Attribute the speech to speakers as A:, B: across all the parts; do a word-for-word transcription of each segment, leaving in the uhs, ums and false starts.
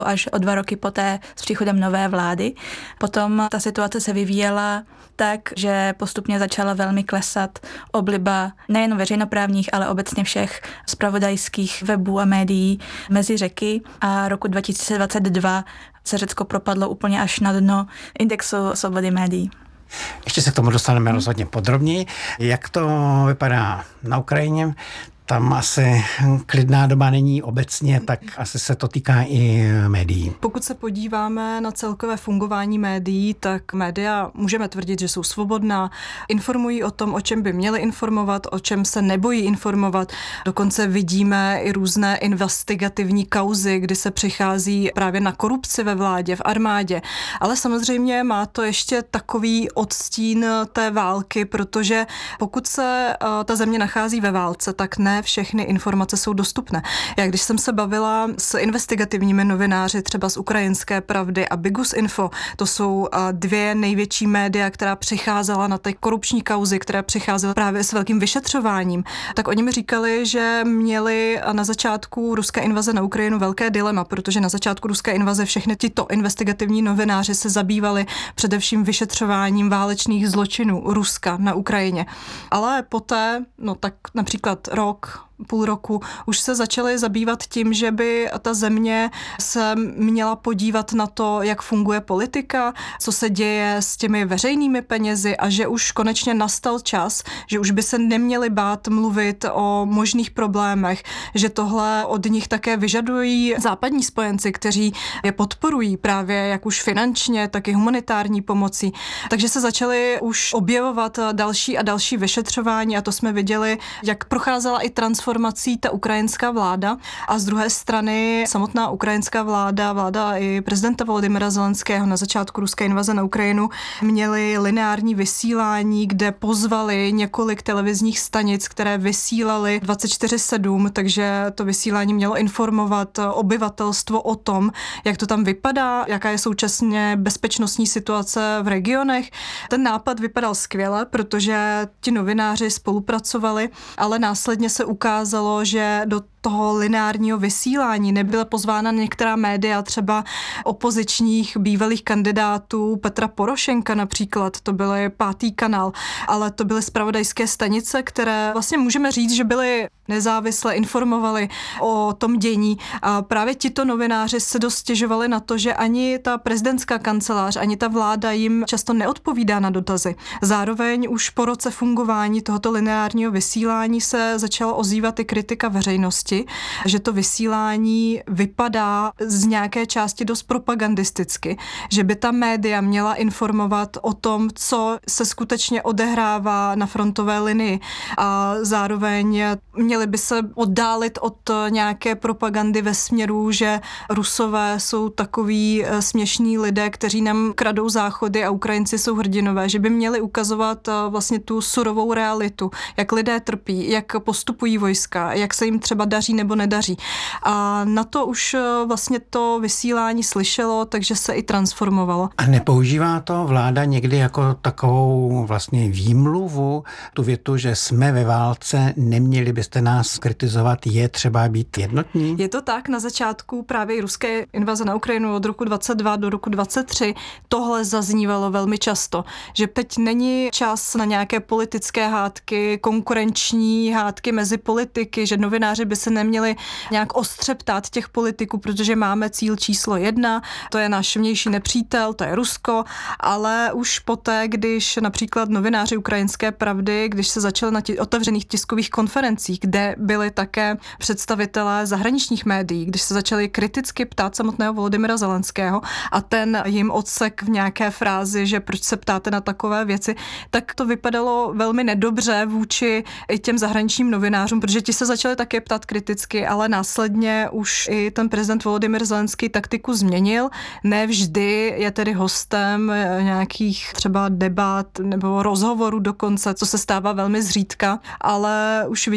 A: až o dva roky poté s příchodem nové vlády. Potom ta situace se vyvíjela tak, že postupně začala velmi klesat obliba nejen veřejnoprávních, ale obecně všech zpravodajských webů a médií mezi řeky a roku dva tisíce dvacet dva se Řecko propadlo úplně až na dno indexu svobody médií.
B: Ještě se k tomu dostaneme rozhodně podrobněji. Jak to vypadá na Ukrajině? Tam asi klidná doba není obecně, tak asi se to týká i médií.
C: Pokud se podíváme na celkové fungování médií, tak média můžeme tvrdit, že jsou svobodná, informují o tom, o čem by měly informovat, o čem se nebojí informovat. Dokonce vidíme i různé investigativní kauzy, kdy se přichází právě na korupci ve vládě, v armádě. Ale samozřejmě má to ještě takový odstín té války, protože pokud se ta země nachází ve válce, tak ne všechny informace jsou dostupné. Já když jsem se bavila s investigativními novináři, třeba z Ukrajinské pravdy a Bigus Info, to jsou dvě největší média, která přicházela na ty korupční kauzy, která přicházela právě s velkým vyšetřováním, tak oni mi říkali, že měli na začátku ruské invaze na Ukrajinu velké dilema, protože na začátku ruské invaze všechny tyto investigativní novináři se zabývali především vyšetřováním válečných zločinů Ruska na Ukrajině. Ale poté, no tak například rok, půl roku, už se začaly zabývat tím, že by ta země se měla podívat na to, jak funguje politika, co se děje s těmi veřejnými penězi a že už konečně nastal čas, že už by se neměli bát mluvit o možných problémech, že tohle od nich také vyžadují západní spojenci, kteří je podporují právě jak už finančně, tak i humanitární pomocí. Takže se začaly už objevovat další a další vyšetřování a to jsme viděli, jak procházela i transformace ta ukrajinská vláda a z druhé strany samotná ukrajinská vláda, vláda i prezidenta Volodymyra Zelenského na začátku ruské invaze na Ukrajinu měli lineární vysílání, kde pozvali několik televizních stanic, které vysílaly dvacet čtyři sedm, takže to vysílání mělo informovat obyvatelstvo o tom, jak to tam vypadá, jaká je současně bezpečnostní situace v regionech. Ten nápad vypadal skvěle, protože ti novináři spolupracovali, ale následně se ukázalo, že do toho lineárního vysílání nebyla pozvána některá média, třeba opozičních bývalých kandidátů Petra Porošenka například, to byl Pátý kanál, ale to byly zpravodajské stanice, které vlastně můžeme říct, že byly nezávisle, informovali o tom dění a právě tito novináři se dost stěžovali na to, že ani ta prezidentská kancelář, ani ta vláda jim často neodpovídá na dotazy. Zároveň už po roce fungování tohoto lineárního vysílání se začala ozývat i kritika veřejnosti, že to vysílání vypadá z nějaké části dost propagandisticky, že by ta média měla informovat o tom, co se skutečně odehrává na frontové linii a zároveň měli by se oddálit od nějaké propagandy ve směru, že Rusové jsou takoví směšní lidé, kteří nám kradou záchody a Ukrajinci jsou hrdinové, že by měli ukazovat vlastně tu surovou realitu, jak lidé trpí, jak postupují vojska, jak se jim třeba daří nebo nedaří. A na to už vlastně to vysílání slyšelo, takže se i transformovalo.
B: A nepoužívá to vláda někdy jako takovou vlastně výmluvu, tu větu, že jsme ve válce, neměli byste nás kritizovat, je třeba být jednotní?
C: Je to tak, na začátku právě i ruské invaze na Ukrajinu od roku dvacet dva do roku dvacet tři tohle zaznívalo velmi často, že teď není čas na nějaké politické hádky, konkurenční hádky mezi politiky, že novináři by se neměli nějak ostře ptát těch politiků, protože máme cíl číslo jedna, to je náš vnější nepřítel, to je Rusko, ale už poté, když například novináři Ukrajinské pravdy, když se začali na tě, otevřených tiskových konferencích, kde byli také představitelé zahraničních médií, když se začali kriticky ptát samotného Volodymyra Zelenského a ten jim odsek v nějaké frázi, že proč se ptáte na takové věci, tak to vypadalo velmi nedobře vůči i těm zahraničním novinářům, protože ti se začali také ptát kriticky, ale následně už i ten prezident Volodymyr Zelenský taktiku změnil. Ne vždy je tedy hostem nějakých třeba debat nebo rozhovorů dokonce, co se stává velmi zřídka, ale už vidíme v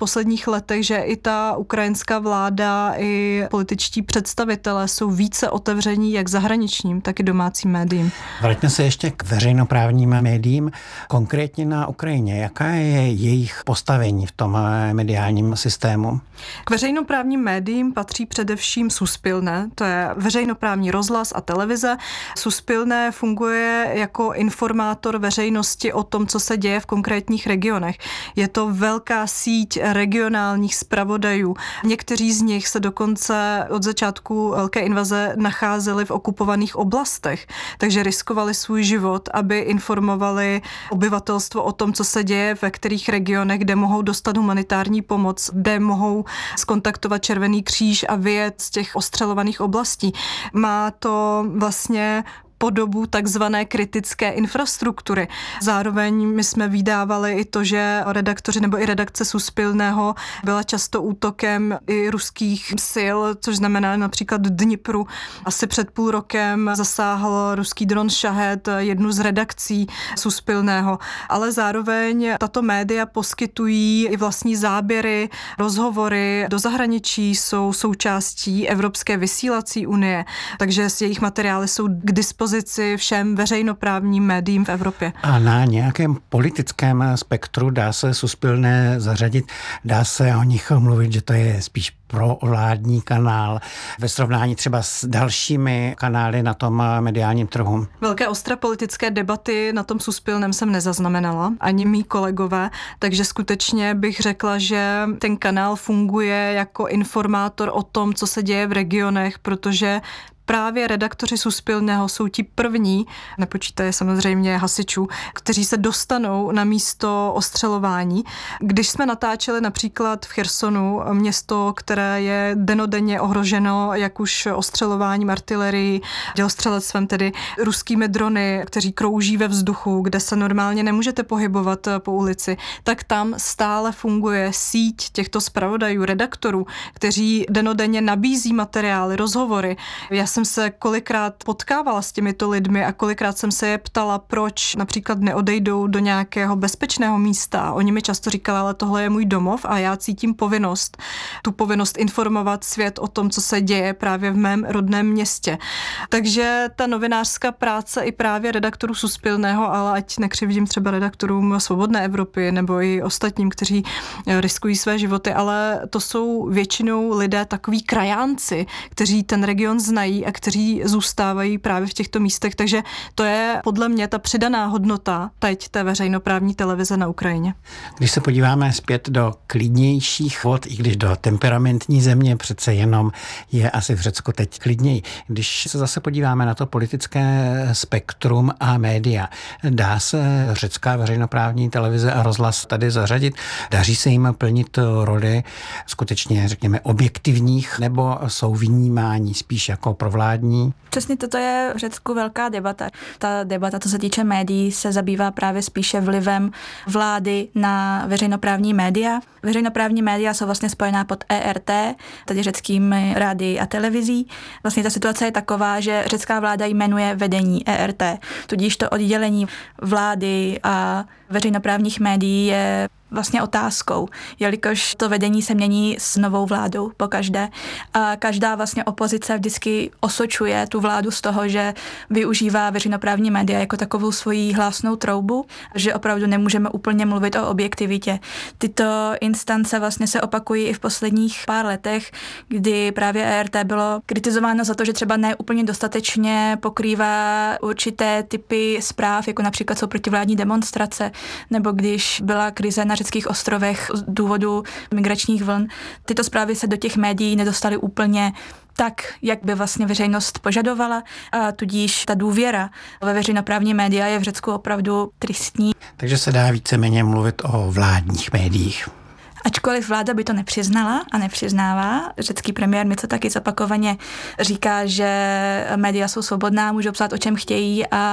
C: posledních letech, že i ta ukrajinská vláda, i političtí představitelé jsou více otevření jak zahraničním, tak i domácím médiím.
B: Vraťme se ještě k veřejnoprávním médiím. Konkrétně na Ukrajině, jaká je jejich postavení v tom mediálním systému?
C: K veřejnoprávním médiím patří především Suspilné, to je veřejnoprávní rozhlas a televize. Suspilné funguje jako informátor veřejnosti o tom, co se děje v konkrétních regionech. Je to velká síť regionálních zpravodajů. Někteří z nich se dokonce od začátku velké invaze nacházeli v okupovaných oblastech, takže riskovali svůj život, aby informovali obyvatelstvo o tom, co se děje ve kterých regionech, kde mohou dostat humanitární pomoc, kde mohou skontaktovat Červený kříž a vyjet z těch ostřelovaných oblastí. Má to vlastně podobu takzvané kritické infrastruktury. Zároveň my jsme vydávali i to, že redaktoři nebo i redakce Suspilného byla často útokem i ruských sil, což znamená například Dnipru. Asi před půl rokem zasáhl ruský dron Šahed jednu z redakcí Suspilného. Ale zároveň tato média poskytují i vlastní záběry, rozhovory do zahraničí, jsou součástí Evropské vysílací unie, takže jejich materiály jsou k dispozici všem veřejnoprávním médiím v Evropě.
B: A na nějakém politickém spektru dá se Suspilné zařadit, dá se o nich mluvit, že to je spíš pro vládní kanál ve srovnání třeba s dalšími kanály na tom mediálním trhu?
C: Velké ostré politické debaty na tom Suspilném jsem nezaznamenala, ani mý kolegové, takže skutečně bych řekla, že ten kanál funguje jako informátor o tom, co se děje v regionech, protože právě redaktoři Suspilného jsou ti první, nepočítaje samozřejmě hasičů, kteří se dostanou na místo ostřelování. Když jsme natáčeli například v Chersonu, město, které je denodenně ohroženo, jak už ostřelováním artilerii, dělostřelectvem, tedy ruskými drony, kteří krouží ve vzduchu, kde se normálně nemůžete pohybovat po ulici, tak tam stále funguje síť těchto zpravodajů, redaktorů, kteří denodenně nabízí materiály, rozhovory. Já jsem se kolikrát potkávala s těmito lidmi a kolikrát jsem se je ptala, proč například neodejdou do nějakého bezpečného místa. A oni mi často říkali, ale tohle je můj domov a já cítím povinnost, tu povinnost informovat svět o tom, co se děje právě v mém rodném městě. Takže ta novinářská práce i právě redaktorů Suspilného, ale ať nekřivdím třeba redaktorům Svobodné Evropy nebo i ostatním, kteří riskují své životy, ale to jsou většinou lidé takový krajánci, kteří ten region znají a kteří zůstávají právě v těchto místech, takže to je podle mě ta přidaná hodnota teď té veřejnoprávní televize na Ukrajině.
B: Když se podíváme zpět do klidnějších vod, i když do temperamentní země, přece jenom je asi v Řecku teď klidněji. Když se zase podíváme na to politické spektrum a média, dá se řecká veřejnoprávní televize a rozhlas tady zařadit? Daří se jim plnit roli skutečně, řekněme, objektivních, nebo jsou vnímání spíš jako provládní?
A: Přesně toto je v Řecku velká debata. Ta debata, co se týče médií, se zabývá právě spíše vlivem vlády na veřejnoprávní média. Veřejnoprávní média jsou vlastně spojená pod E R T, tedy řeckými rády a televizí. Vlastně ta situace je taková, že řecká vláda jmenuje vedení E R T, tudíž to oddělení vlády a veřejnoprávních médií je vlastně otázkou, jelikož to vedení se mění s novou vládou pokaždé a každá vlastně opozice vždycky osočuje tu vládu z toho, že využívá veřejnoprávní média jako takovou svoji hlásnou troubu, že opravdu nemůžeme úplně mluvit o objektivitě. Tyto instance vlastně se opakují i v posledních pár letech, kdy právě E R T bylo kritizováno za to, že třeba ne úplně dostatečně pokrývá určité typy zpráv, jako například jsou protivládní demonstrace, nebo když byla krize na řeckých ostrovech z důvodu migračních vln. Tyto zprávy se do těch médií nedostaly úplně tak, jak by vlastně veřejnost požadovala, a tudíž ta důvěra ve veřejnoprávní média je v Řecku opravdu tristní.
B: Takže se dá víceméně mluvit o vládních médiích.
A: Ačkoliv vláda by to nepřiznala a nepřiznává, řecký premiér mi to taky opakovaně říká, že média jsou svobodná, můžou psát o čem chtějí a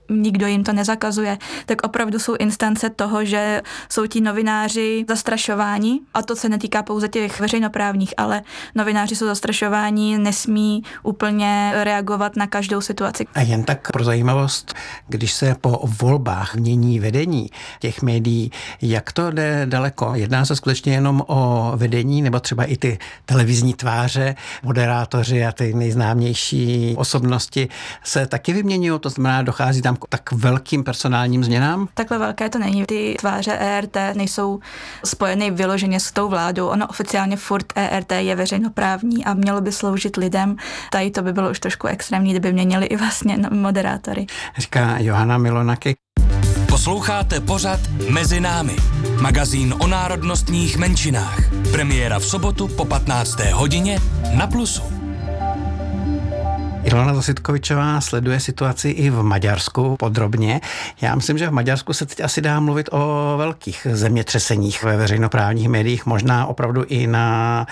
A: nikdo jim to nezakazuje, tak opravdu jsou instance toho, že jsou ti novináři zastrašováni, a to se netýká pouze těch veřejnoprávních, ale novináři jsou zastrašováni, nesmí úplně reagovat na každou situaci.
B: A jen tak pro zajímavost, když se po volbách mění vedení těch médií, jak to jde daleko? Jedná se skutečně jenom o vedení, nebo třeba i ty televizní tváře, moderátoři a ty nejznámější osobnosti se taky vyměňují? To znamená, dochází tam k tak velkým personálním změnám?
A: Takhle velké to není. Ty tváře E R T nejsou spojeny vyloženě s tou vládou. Ono oficiálně furt E R T je veřejnoprávní a mělo by sloužit lidem. Tady to by bylo už trošku extrémní, kdyby měnili i vlastně moderátory.
B: Říká Johana Milonaky.
D: Posloucháte pořad Mezi námi, magazín o národnostních menšinách. Premiéra v sobotu po patnácté hodině na Plusu.
B: Ilona Zositkovičová sleduje situaci i v Maďarsku podrobně. Já myslím, že v Maďarsku se teď asi dá mluvit o velkých zemětřeseních ve veřejnoprávních médiích, možná opravdu i na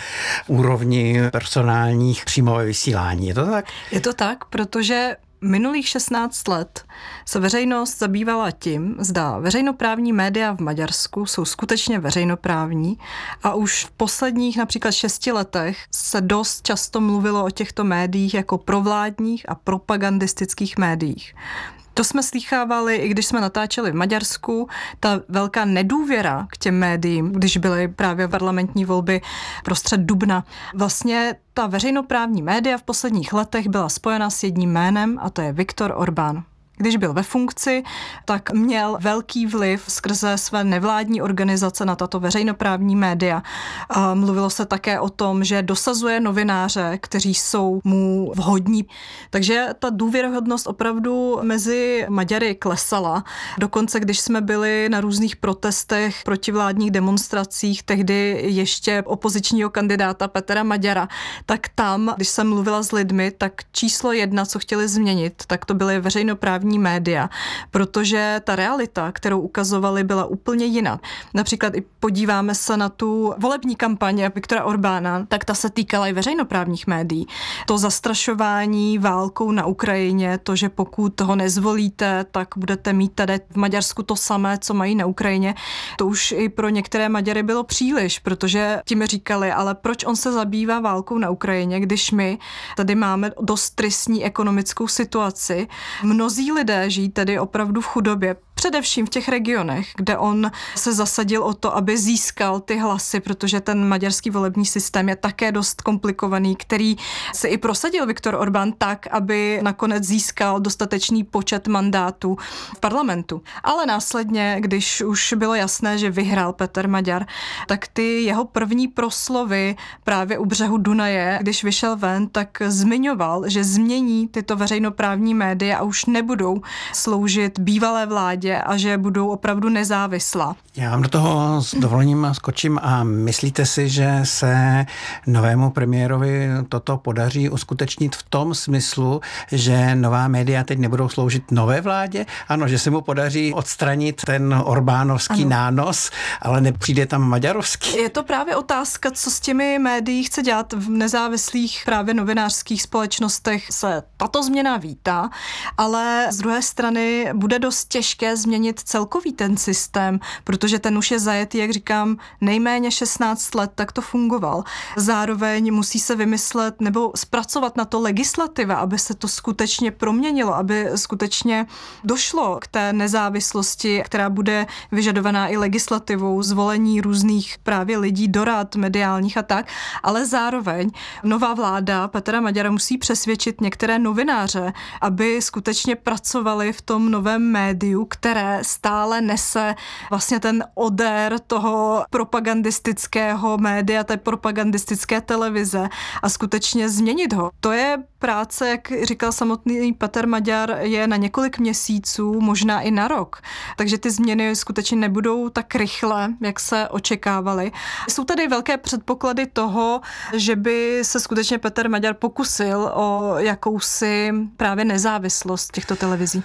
B: úrovni personálních přímo ve vysílání. Je to tak?
C: Je to tak, protože minulých šestnáct let se veřejnost zabývala tím, zda veřejnoprávní média v Maďarsku jsou skutečně veřejnoprávní, a už v posledních například šesti letech se dost často mluvilo o těchto médiích jako provládních a propagandistických médiích. To jsme slýchávali, i když jsme natáčeli v Maďarsku, ta velká nedůvěra k těm médiím, když byly právě parlamentní volby prostřed dubna. Vlastně ta veřejnoprávní média v posledních letech byla spojena s jedním jménem, a to je Viktor Orbán. Když byl ve funkci, tak měl velký vliv skrze své nevládní organizace na tato veřejnoprávní média. A mluvilo se také o tom, že dosazuje novináře, kteří jsou mu vhodní. Takže ta důvěryhodnost opravdu mezi Maďary klesala. Dokonce, když jsme byli na různých protestech, protivládních demonstracích, tehdy ještě opozičního kandidáta Petra Maďara, tak tam, když jsem mluvila s lidmi, tak číslo jedna, co chtěli změnit, tak to byly veřejnoprávní média, protože ta realita, kterou ukazovali, byla úplně jiná. Například i podíváme se na tu volební kampaň Viktora Orbána, tak ta se týkala i veřejnoprávních médií. To zastrašování válkou na Ukrajině, to, že pokud ho nezvolíte, tak budete mít tady v Maďarsku to samé, co mají na Ukrajině, to už i pro některé Maďary bylo příliš, protože tím říkali, ale proč on se zabývá válkou na Ukrajině, když my tady máme dost tristní ekonomickou situaci. Mnozí lidé žijí tedy opravdu v chudobě, především v těch regionech, kde on se zasadil o to, aby získal ty hlasy, protože ten maďarský volební systém je také dost komplikovaný, který se i prosadil Viktor Orbán tak, aby nakonec získal dostatečný počet mandátů v parlamentu. Ale následně, když už bylo jasné, že vyhrál Petr Maďar, tak ty jeho první proslovy právě u břehu Dunaje, když vyšel ven, tak zmiňoval, že změní tyto veřejnoprávní média a už nebudou sloužit bývalé vládě a že budou opravdu nezávislá.
B: Já vám do toho s dovolením skočím a myslíte si, že se novému premiérovi toto podaří uskutečnit v tom smyslu, že nová média teď nebudou sloužit nové vládě? Ano, že se mu podaří odstranit ten orbánovský ano. nános, ale nepřijde tam maďarovský.
C: Je to právě otázka, co s těmi médií chce dělat v nezávislých právě novinářských společnostech. Se tato změna vítá, ale z druhé strany bude dost těžké změnit celkový ten systém, protože ten už je zajetý, jak říkám, nejméně šestnáct let, tak to fungoval. Zároveň musí se vymyslet nebo zpracovat na to legislativa, aby se to skutečně proměnilo, aby skutečně došlo k té nezávislosti, která bude vyžadovaná i legislativou, zvolení různých právě lidí do rad mediálních a tak, ale zároveň nová vláda Petra Maďara musí přesvědčit některé novináře, aby skutečně pracovali v tom novém médiu, které stále nese vlastně ten odér toho propagandistického média, té propagandistické televize a skutečně změnit ho. To je práce, jak říkal samotný Petr Maďar, je na několik měsíců, možná i na rok. Takže ty změny skutečně nebudou tak rychle, jak se očekávaly. Jsou tady velké předpoklady toho, že by se skutečně Petr Maďar pokusil o jakousi právě nezávislost těchto televizí.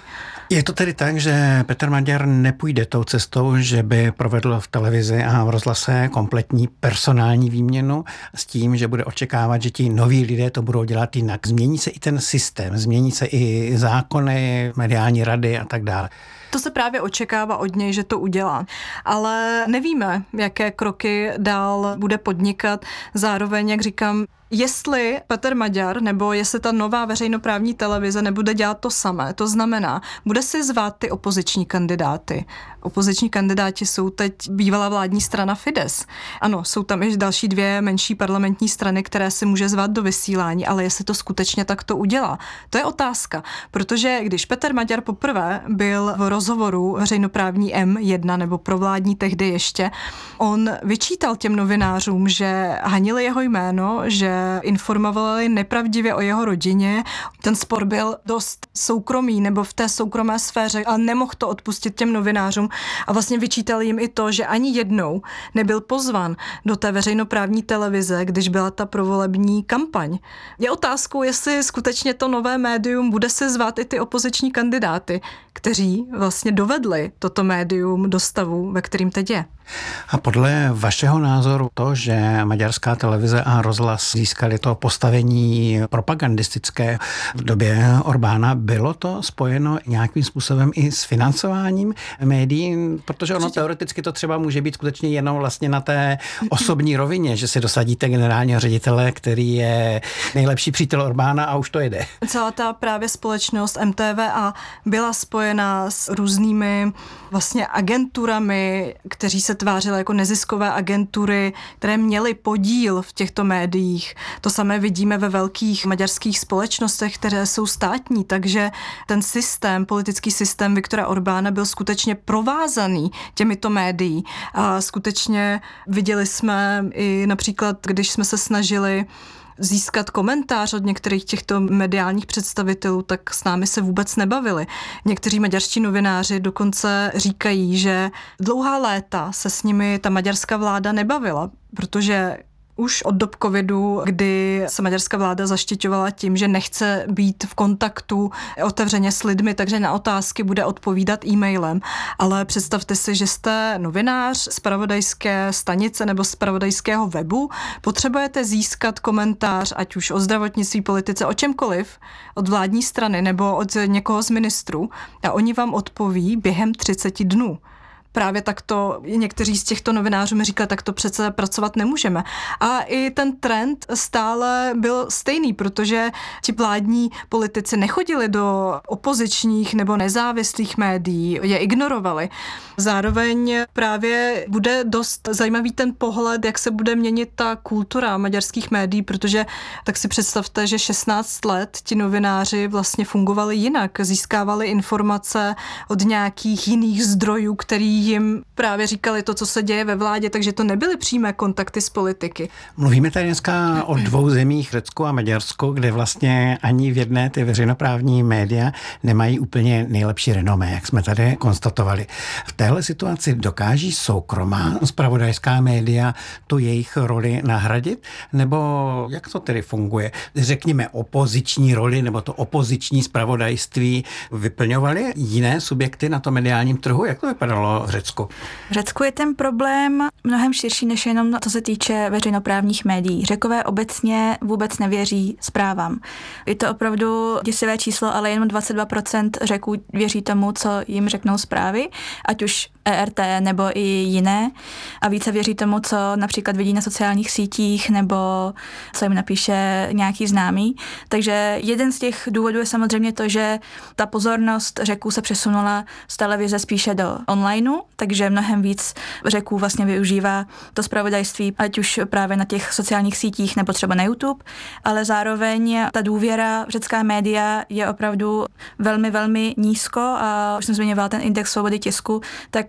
B: Je to tedy tak, že Petr Maďar nepůjde tou cestou, že by provedl v televizi a v rozhlase kompletní personální výměnu s tím, že bude očekávat, že ti noví lidé to budou dělat jinak. Změní se i ten systém, změní se i zákony, mediální rady a tak dále.
C: To se právě očekává od něj, že to udělá. Ale nevíme, jaké kroky dál bude podnikat. Zároveň, jak říkám, jestli Petr Maďar nebo jestli ta nová veřejnoprávní televize nebude dělat to samé, to znamená, bude si zvát ty opoziční kandidáty. Opoziční kandidáti jsou teď bývalá vládní strana Fides. Ano, jsou tam i další dvě menší parlamentní strany, které si může zvát do vysílání, ale jestli to skutečně takto udělá, to je otázka. Protože když Petr Maďar poprvé byl v rozhovoru veřejnoprávní M jedna nebo provládní tehdy ještě, on vyčítal těm novinářům, že hanili jeho jméno, že informovali nepravdivě o jeho rodině. Ten spor byl dost soukromý nebo v té soukromé sféře a nemohl to odpustit těm novinářům a vlastně vyčítal jim i to, že ani jednou nebyl pozvan do té veřejnoprávní televize, když byla ta provolební kampaň. Je otázkou, jestli skutečně to nové médium bude se zvát i ty opoziční kandidáty, kteří vlastně dovedli toto médium do stavu, ve kterým teď je.
B: A podle vašeho názoru to, že maďarská televize a rozhlas získali to postavení propagandistické v době Orbána, bylo to spojeno nějakým způsobem i s financováním médií? Protože ono teoreticky to třeba může být skutečně jenom vlastně na té osobní rovině, že si dosadíte generálního ředitele, který je nejlepší přítel Orbána a už to jede.
C: Celá ta právě společnost M T V A byla spojena s různými vlastně agenturami, kteří se tvářily jako neziskové agentury, které měly podíl v těchto médiích. To samé vidíme ve velkých maďarských společnostech, které jsou státní, takže ten systém, politický systém Viktora Orbána byl skutečně provázaný těmito médií. A skutečně viděli jsme i například, když jsme se snažili získat komentář od některých těchto mediálních představitelů, tak s námi se vůbec nebavili. Někteří maďarští novináři dokonce říkají, že dlouhá léta se s nimi ta maďarská vláda nebavila, protože už od dob covidu, kdy se maďarská vláda zaštiťovala tím, že nechce být v kontaktu otevřeně s lidmi, takže na otázky bude odpovídat e-mailem. Ale představte si, že jste novinář zpravodajské stanice nebo zpravodajského webu, potřebujete získat komentář, ať už o zdravotnictví, politice, o čemkoliv, od vládní strany nebo od někoho z ministrů a oni vám odpoví během třiceti dnů. Právě takto někteří z těchto novinářů mi říkali, tak to přece pracovat nemůžeme. A i ten trend stále byl stejný, protože ti vládní politici nechodili do opozičních nebo nezávislých médií, je ignorovali. Zároveň právě bude dost zajímavý ten pohled, jak se bude měnit ta kultura maďarských médií, protože tak si představte, že šestnáct let ti novináři vlastně fungovali jinak, získávali informace od nějakých jiných zdrojů, který jim právě říkali to, co se děje ve vládě, takže to nebyly přímé kontakty s politiky.
B: Mluvíme tady dneska o dvou zemích, Řecku a Maďarsku, kde vlastně ani v jedné ty veřejnoprávní média nemají úplně nejlepší renomé, jak jsme tady konstatovali. V téhle situaci dokáží soukromá zpravodajská média tu jejich roli nahradit? Nebo jak to tedy funguje? Řekněme opoziční roli nebo to opoziční zpravodajství vyplňovaly jiné subjekty na tom mediálním trhu? Jak to vypadalo v Řecku?
A: V Řecku je ten problém mnohem širší, než jenom co se týče veřejnoprávních médií. Řekové obecně vůbec nevěří zprávám. Je to opravdu děsivé číslo, ale jenom dvacet dva procent Řeků věří tomu, co jim řeknou zprávy, ať už E R T nebo i jiné. A více věří tomu, co například vidí na sociálních sítích nebo co jim napíše nějaký známý. Takže jeden z těch důvodů je samozřejmě to, že ta pozornost Řeků se přesunula z televize spíše do onlineu, takže mnohem víc Řeků vlastně využívá to zpravodajství, ať už právě na těch sociálních sítích nebo třeba na YouTube, ale zároveň ta důvěra v řecká média je opravdu velmi, velmi nízko a už jsem zmiňovala ten index svobody tisku, tak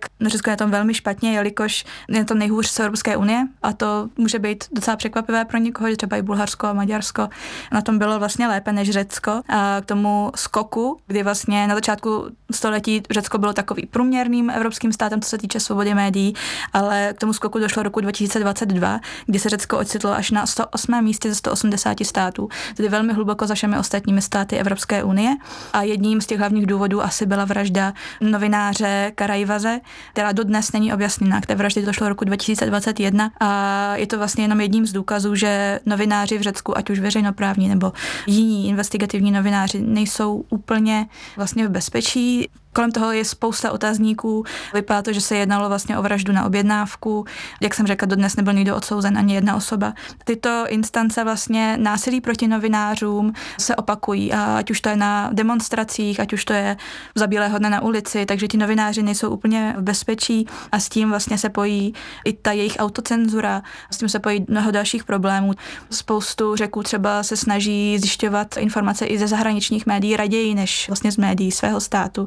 A: Řecko je na tom velmi špatně, jelikož je to nejhůř z Evropské unie a to může být docela překvapivé pro někoho, že třeba i Bulharsko a Maďarsko na tom bylo vlastně lépe než Řecko. A k tomu skoku, kdy vlastně na začátku století Řecko bylo takový průměrným evropským státem, co se týče svobody médií, ale k tomu skoku došlo roku dva tisíce dvacet dva, kdy se Řecko ocitlo až na sto osmém místě ze sto osmdesáti států, tedy velmi hluboko za všemi ostatními státy Evropské unie. A jedním z těch hlavních důvodů asi byla vražda novináře Karaivaze, která dodnes není objasněna. K té vraždě došlo roku dva tisíce dvacet jedna a je to vlastně jenom jedním z důkazů, že novináři v Řecku, ať už veřejnoprávní nebo jiní investigativní novináři, nejsou úplně vlastně v bezpečí. Kolem toho je spousta otazníků. Vypadá to, že se jednalo vlastně o vraždu na objednávku. Jak jsem řekla, dodnes nebyl nikdo odsouzen, ani jedna osoba. Tyto instance vlastně násilí proti novinářům se opakují. A ať už to je na demonstracích, ať už to je za bílého dne na ulici, takže ti novináři nejsou úplně v bezpečí a s tím vlastně se pojí i ta jejich autocenzura. S tím se pojí mnoho dalších problémů. Spoustu Řeků třeba se snaží zjišťovat informace i ze zahraničních médií raději než vlastně z médií svého státu.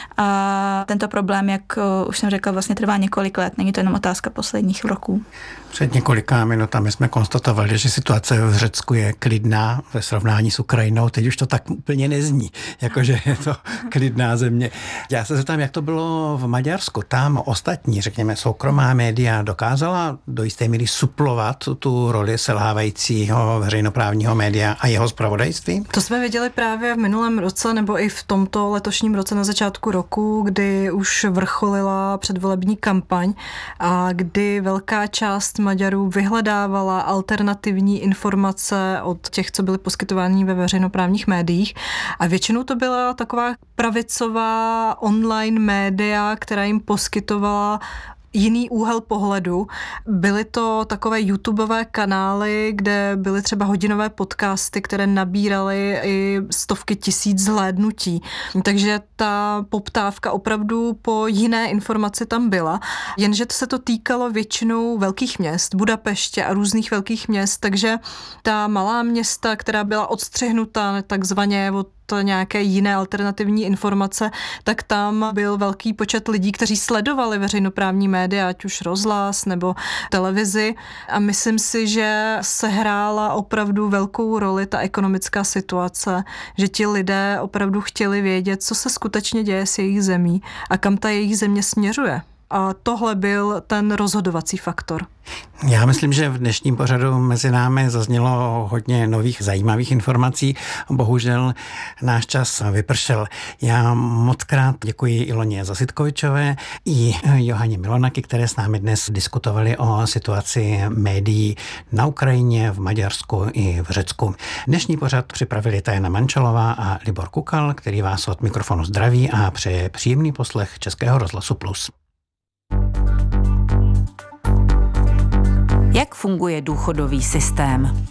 A: A tento problém, jak už jsem řekla, vlastně trvá několik let. Není to jenom otázka posledních roků.
B: Před několika minutami jsme konstatovali, že situace v Řecku je klidná ve srovnání s Ukrajinou. Teď už to tak úplně nezní, jakože je to klidná země. Já se zeptám, jak to bylo v Maďarsku. Tam ostatní, řekněme, soukromá média dokázala do jisté míry suplovat tu roli selhávajícího veřejnoprávního média a jeho zpravodajství?
C: To jsme viděli právě v minulém roce nebo i v tomto letošním roce na začátku roku, kdy už vrcholila předvolební kampaň a kdy velká část Maďarů vyhledávala alternativní informace od těch, co byly poskytovány ve veřejnoprávních médiích. A většinou to byla taková pravicová online média, která jim poskytovala jiný úhel pohledu. Byly to takové YouTubeové kanály, kde byly třeba hodinové podcasty, které nabíraly i stovky tisíc zhlédnutí. Takže ta poptávka opravdu po jiné informaci tam byla. Jenže to se to týkalo většinou velkých měst, Budapeště a různých velkých měst, takže ta malá města, která byla odstřihnuta takzvaně od nějaké jiné alternativní informace, tak tam byl velký počet lidí, kteří sledovali veřejnoprávní média, ať už rozhlas nebo televizi a myslím si, že sehrála opravdu velkou roli ta ekonomická situace, že ti lidé opravdu chtěli vědět, co se skutečně děje s jejich zemí a kam ta jejich země směřuje. A tohle byl ten rozhodovací faktor.
B: Já myslím, že v dnešním pořadu mezi námi zaznělo hodně nových zajímavých informací. Bohužel náš čas vypršel. Já moc krát děkuji Iloně Zasitkovičové i Johaně Milonaky, které s námi dnes diskutovali o situaci médií na Ukrajině, v Maďarsku i v Řecku. Dnešní pořad připravili Tajana Mančalová a Libor Kukal, který vás od mikrofonu zdraví a přeje příjemný poslech Českého rozhlasu Plus.
E: Jak funguje důchodový systém?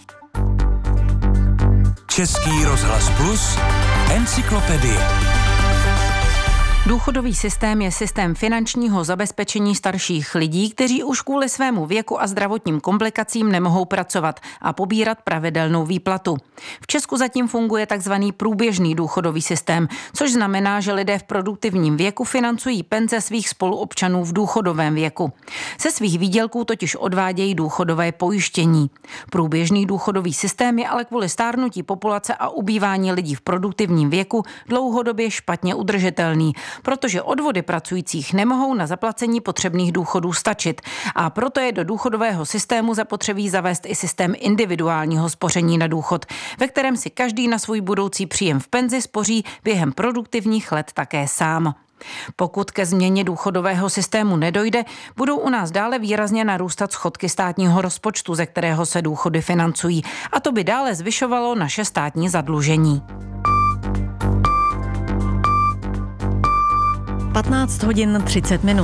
D: Český rozhlas Plus, encyklopedie.
E: Důchodový systém je systém finančního zabezpečení starších lidí, kteří už kvůli svému věku a zdravotním komplikacím nemohou pracovat a pobírat pravidelnou výplatu. V Česku zatím funguje takzvaný průběžný důchodový systém, což znamená, že lidé v produktivním věku financují penze svých spoluobčanů v důchodovém věku. Ze svých výdělků totiž odvádějí důchodové pojištění. Průběžný důchodový systém je ale kvůli stárnutí populace a ubývání lidí v produktivním věku dlouhodobě špatně udržitelný, protože odvody pracujících nemohou na zaplacení potřebných důchodů stačit a proto je do důchodového systému zapotřebí zavést i systém individuálního spoření na důchod, ve kterém si každý na svůj budoucí příjem v penzi spoří během produktivních let také sám. Pokud ke změně důchodového systému nedojde, budou u nás dále výrazně narůstat schodky státního rozpočtu, ze kterého se důchody financují, a to by dále zvyšovalo naše státní zadlužení.
F: patnáct hodin třicet minut.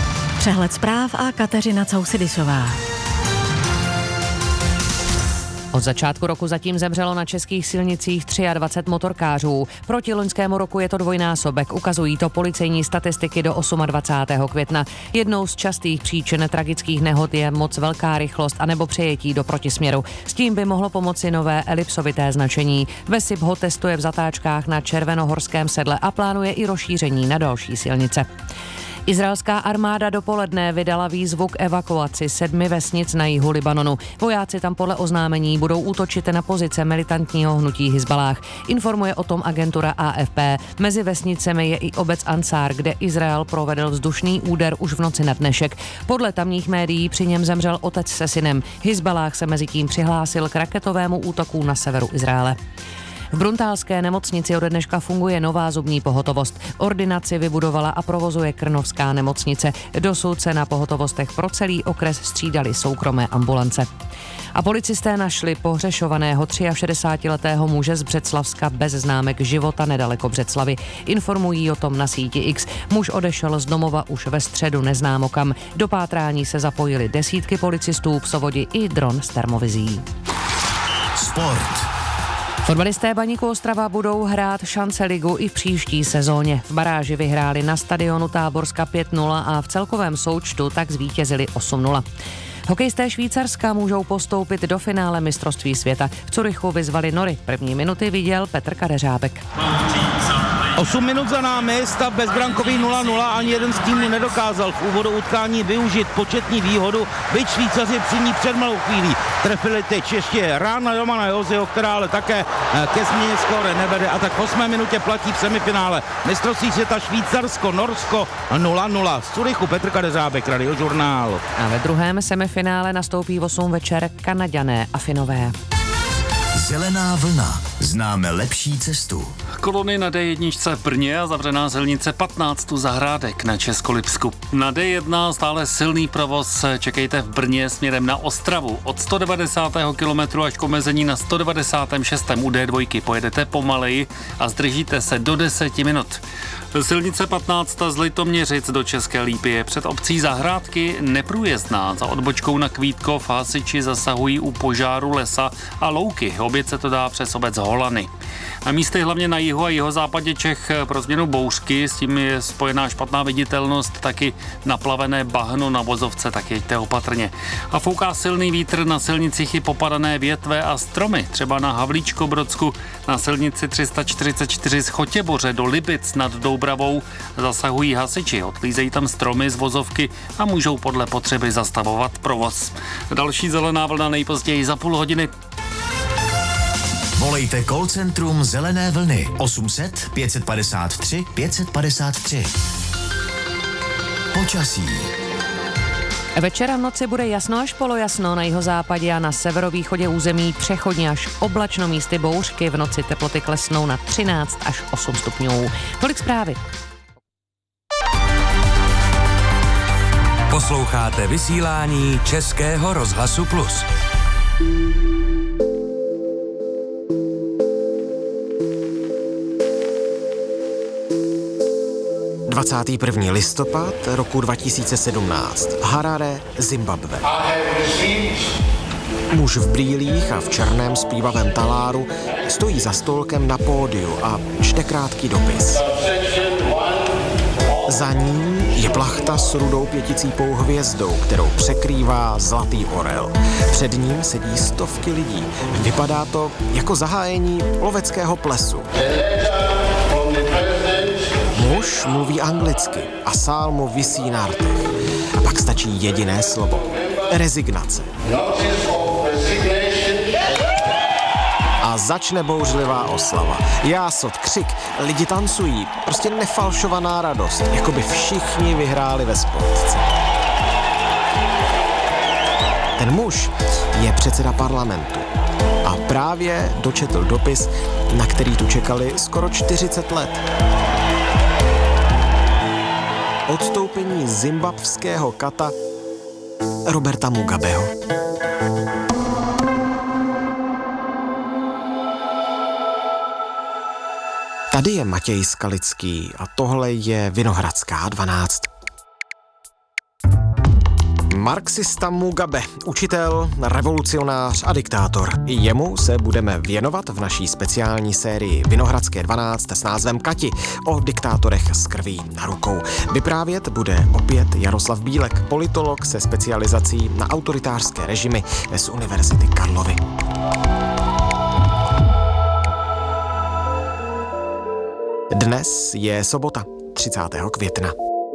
F: Přehled zpráv a Kateřina Causidisová.
G: Od začátku roku zatím zemřelo na českých silnicích dvacet tři motorkářů. Proti loňskému roku je to dvojnásobek, ukazují to policejní statistiky do dvacátého osmého května. Jednou z častých příčin tragických nehod je moc velká rychlost anebo přejetí do protisměru. S tím by mohlo pomoci nové elipsovité značení. Vesip ho testuje v zatáčkách na Červenohorském sedle a plánuje i rozšíření na další silnice. Izraelská armáda dopoledne vydala výzvu k evakuaci sedmi vesnic na jihu Libanonu. Vojáci tam podle oznámení budou útočit na pozice militantního hnutí Hizbalách. Informuje o tom agentura A F P. Mezi vesnicemi je i obec Ansar, kde Izrael provedl vzdušný úder už v noci na dnešek. Podle tamních médií při něm zemřel otec se synem. Hizbalách se mezitím přihlásil k raketovému útoku na severu Izraele. V Bruntálské nemocnici od dneška funguje nová zubní pohotovost. Ordinaci vybudovala a provozuje Krnovská nemocnice. Dosud se na pohotovostech pro celý okres střídaly soukromé ambulance. A policisté našli pohřešovaného šedesátiletého muže z Břeclavska bez známek života nedaleko Břeclavy. Informují o tom na síti X. Muž odešel z domova už ve středu neznámo kam. Do pátrání se zapojili desítky policistů, psovodi i dron s termovizí.
D: Sport.
G: Fotbalisté Baníku Ostrava budou hrát šance ligu i v příští sezóně. V baráži vyhráli na stadionu Táborska pět nula a v celkovém součtu tak zvítězili osm nula. Hokejisté Švýcarska můžou postoupit do finále mistrovství světa. V Curychu vyzvali Nory. První minuty viděl Petr Kadeřábek.
H: osm minut za námi, stav bezbrankový nula nula, ani jeden z týmů nedokázal v úvodu utkání využít početní výhodu, byť Švýcaři při ní před malou chvílí trefili teď ještě rána Romana Joziho, která ale také ke změně skóre nevede, a tak v osmé minutě platí v semifinále mistrovství světa Švýcarsko, Norsko nula nula. Z Curychu Petr Kadeřábek, Radiožurnál.
G: A ve druhém semifinále nastoupí v osm večer Kanaďané a Finové.
D: Zelená vlna. Známe lepší cestu.
I: Kolony na D jedna v Brně a zavřená silnice patnáct u Zahrádek na Českolipsku. Na D jedna stále silný provoz, čekejte v Brně směrem na Ostravu. Od sto devadesátého kilometru až k omezení na sto devadesátém šestém u D dva pojedete pomaleji a zdržíte se do deseti minut. Silnice patnáct z Litoměřic do České Lípy je před obcí Zahrádky neprůjezdná. Za odbočkou na Kvítkov hasiči zasahují u požáru lesa a louky. Oběť se to dá přes obec Holany. Na místech hlavně na jihu a jihozápadě Čech pro změnu bouřky, s tím je spojená špatná viditelnost, taky naplavené bahno na vozovce, tak jeďte opatrně. A fouká silný vítr, na silnicích i popadané větve a stromy, třeba na Havlíčkobrodsku, na silnici tři sta čtyřicet čtyři z Chotěboře do Libic nad Doubravou zasahují hasiči, odklízejí tam stromy z vozovky a můžou podle potřeby zastavovat provoz. Další zelená vlna nejpozději za půl hodiny.
D: Volejte call centrum Zelené vlny osm set pět padesát tři pět padesát tři. Počasí.
G: Večer a v noci bude jasno až polojasno, na jihozápadě a na severovýchodě území přechodně až oblačno, místy bouřky. V noci teploty klesnou na třináct až osm stupňů. Tolik zprávy.
D: Posloucháte vysílání Českého rozhlasu Plus.
J: dvacátého prvního listopad roku dva tisíce sedmnáct. Harare, Zimbabwe. Muž v brýlích a v černém zpívavém taláru stojí za stolkem na pódiu a čte krátký dopis. Za ním je plachta s rudou pěticípou hvězdou, kterou překrývá zlatý orel. Před ním sedí stovky lidí. Vypadá to jako zahájení loveckého plesu. Muž mluví anglicky a sál mu visí na rtech. A pak stačí jediné slovo. Rezignace. A začne bouřlivá oslava. Jásot, křik, lidi tancují. Prostě nefalšovaná radost, jako by všichni vyhráli ve sportce. Ten muž je předseda parlamentu. A právě dočetl dopis, na který tu čekali skoro čtyřicet let. Odstoupení zimbabského kata Roberta Mugabeho. Tady je Matěj Skalický a tohle je Vinohradská dvanáct. Marxista Mugabe, učitel, revolucionář a diktátor. I jemu se budeme věnovat v naší speciální sérii Vinohradské dvanáct s názvem Kati o diktátorech s krví na rukou. Vyprávět bude opět Jaroslav Bílek, politolog se specializací na autoritářské režimy z Univerzity Karlovy. Dnes je sobota, třicátého května.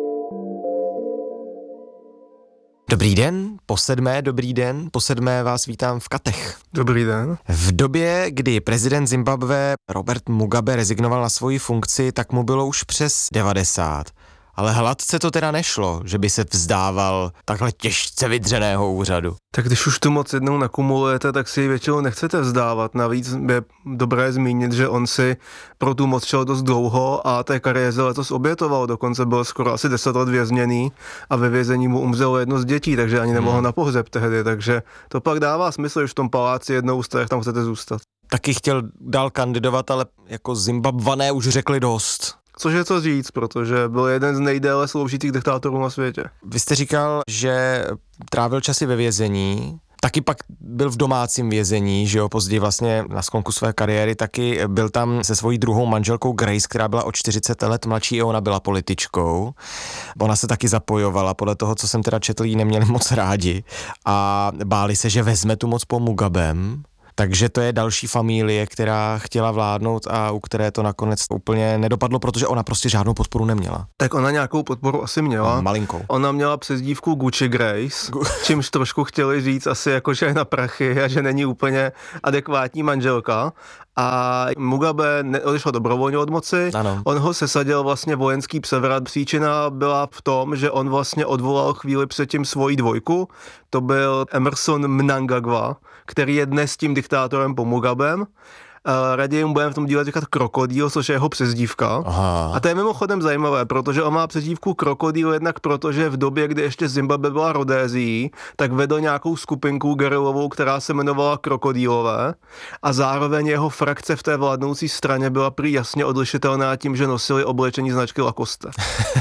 J: Dobrý den, po sedmé, dobrý den, po sedmé vás vítám v Katech.
K: Dobrý den.
J: V době, kdy prezident Zimbabwe Robert Mugabe rezignoval na svoji funkci, tak mu bylo už přes devadesát. Ale hladce to teda nešlo, že by se vzdával takhle těžce vydřeného úřadu.
K: Tak když už tu moc jednou nakumulujete, tak si ji většinou nechcete vzdávat. Navíc je dobré zmínit, že on si pro tu moc šel dost dlouho a té kariéře letos obětoval. Dokonce byl skoro asi deset let vězněný a ve vězení mu umřelo jedno z dětí, takže ani nemohl hmm. na pohřeb tehdy. Takže to pak dává smysl, že v tom paláci jednou ústech tam chcete zůstat.
J: Taky chtěl dál kandidovat, ale jako Zimbabwané už řekli dost.
K: Což je co říct, protože byl jeden z nejdéle sloužitých diktátorů na světě.
J: Vy jste říkal, že trávil časy ve vězení, taky pak byl v domácím vězení, že jo, později vlastně na sklonku své kariéry, taky byl tam se svojí druhou manželkou Grace, která byla o čtyřicet let mladší, i ona byla političkou. Ona se taky zapojovala, podle toho, co jsem teda četl, jí neměli moc rádi a báli se, že vezme tu moc po Mugabem. Takže to je další familie, která chtěla vládnout a u které to nakonec úplně nedopadlo, protože ona prostě žádnou podporu neměla.
K: Tak ona nějakou podporu asi měla.
J: A malinkou.
K: Ona měla přezdívku Gucci Grace, čímž trošku chtěli říct asi jako, že je na prachy a že není úplně adekvátní manželka. A Mugabe neodešel dobrovolně od moci, ano. On ho sesadil vlastně vojenský převrat. Příčina byla v tom, že on vlastně odvolal chvíli předtím svoji dvojku, to byl Emerson Mnangagwa, který je dnes tím diktátorem po Mugabem. Raději mu budeme v tom díle říkat Krokodýl, což je jeho přezdívka. Aha. A to je mimochodem zajímavé, protože on má přezdívku Krokodýl jednak protože v době, kdy ještě Zimbabwe byla Rodézií, tak vedl nějakou skupinku gerilovou, která se jmenovala Krokodýlové a zároveň jeho frakce v té vládnoucí straně byla prý jasně odlišitelná tím, že nosili oblečení značky Lacoste.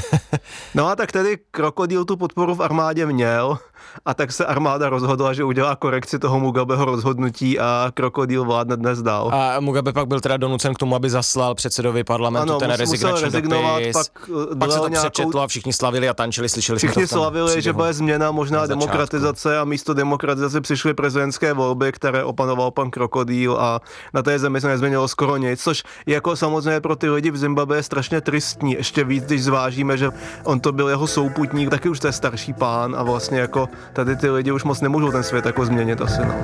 K: No a tak tedy Krokodýl tu podporu v armádě měl a tak se armáda rozhodla, že udělá korekci toho Mugabeho rozhodnutí a Krokodýl vládne dnes dál.
J: A Mugabe pak byl teda donucen k tomu, aby zaslal předsedovi parlamentu ano, ten rezignační dopis.
K: Pak,
J: pak se to
K: nějakou...
J: přečetlo a všichni slavili a tančili, slyšeli
K: všichni
J: jsme to
K: Všichni slavili, že bude změna, možná demokratizace a místo demokratizace přišly prezidentské volby, které opanoval pan Krokodýl a na té zemi se nezměnilo skoro nic, což jako samozřejmě pro ty lidi v Zimbabwe je strašně tristní. Ještě víc, když zvážíme, že on to byl jeho souputník, taky už to je starší pán a vlastně jako tady ty lidi už moc nemůžou ten svět jako změnit asi, no.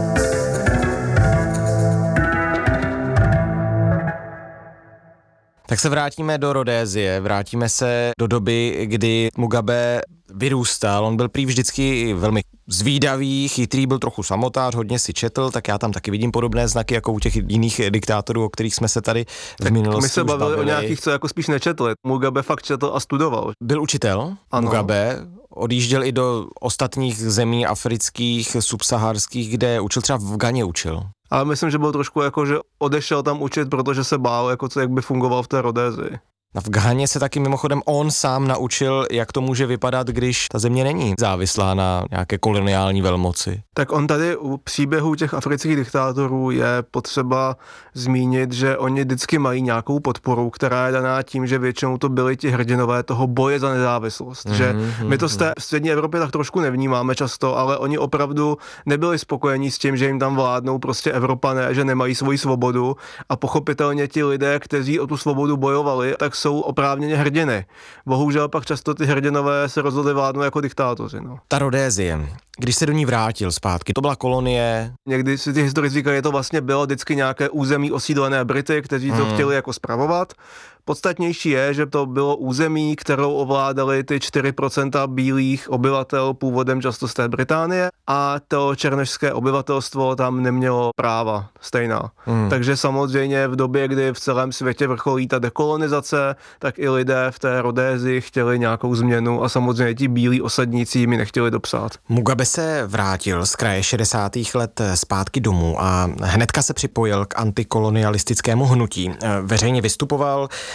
J: Tak se vrátíme do Rodézie, vrátíme se do doby, kdy Mugabe vyrůstal. On byl prý vždycky velmi zvídavý, chytrý, byl trochu samotář, hodně si četl, tak já tam taky vidím podobné znaky jako u těch jiných diktátorů, o kterých jsme se tady v tak minulosti
K: my se bavili, bavili o nějakých, co jako spíš nečetli. Mugabe fakt četl a studoval.
J: Byl učitel, ano. Mugabe, odjížděl i do ostatních zemí afrických, subsaharských, kde učil, třeba v Ghaně učil.
K: Ale myslím, že byl trošku jako, že odešel tam učit, protože se bál, jako co, jak by fungoval v té Rodézii.
J: A v Ghaně se taky mimochodem on sám naučil, jak to může vypadat, když ta země není závislá na nějaké koloniální velmoci.
K: Tak on tady u příběhů těch afrických diktátorů je potřeba zmínit, že oni vždycky mají nějakou podporu, která je daná tím, že většinou to byli ti hrdinové toho boje za nezávislost. Mm-hmm, že my to z té střední Evropě tak trošku nevnímáme často, ale oni opravdu nebyli spokojení s tím, že jim tam vládnou prostě Evropané, že nemají svoji svobodu a pochopitelně ti lidé, kteří o tu svobodu bojovali, tak jsou oprávněně hrdiny. Bohužel pak často ty hrdinové se rozhodli vládnout jako diktátoři. No.
J: Ta Rodézie, když se do ní vrátil zpátky, to byla kolonie.
K: Někdy si ty historici říkají, že to vlastně bylo vždycky nějaké území osídlené Brity, kteří to hmm. chtěli jako spravovat. Podstatnější je, že to bylo území, kterou ovládali ty čtyři procenta bílých obyvatel původem často z té Británie a to černošské obyvatelstvo tam nemělo práva stejná. Hmm. Takže samozřejmě v době, kdy v celém světě vrcholí ta dekolonizace, tak i lidé v té Rodésii chtěli nějakou změnu a samozřejmě ti bílí osadníci jim nechtěli dopsat.
J: Mugabe se vrátil z kraje šedesátých let zpátky domů a hnedka se připojil k antikolonialistickému hnutí. Veřejně vystupoval,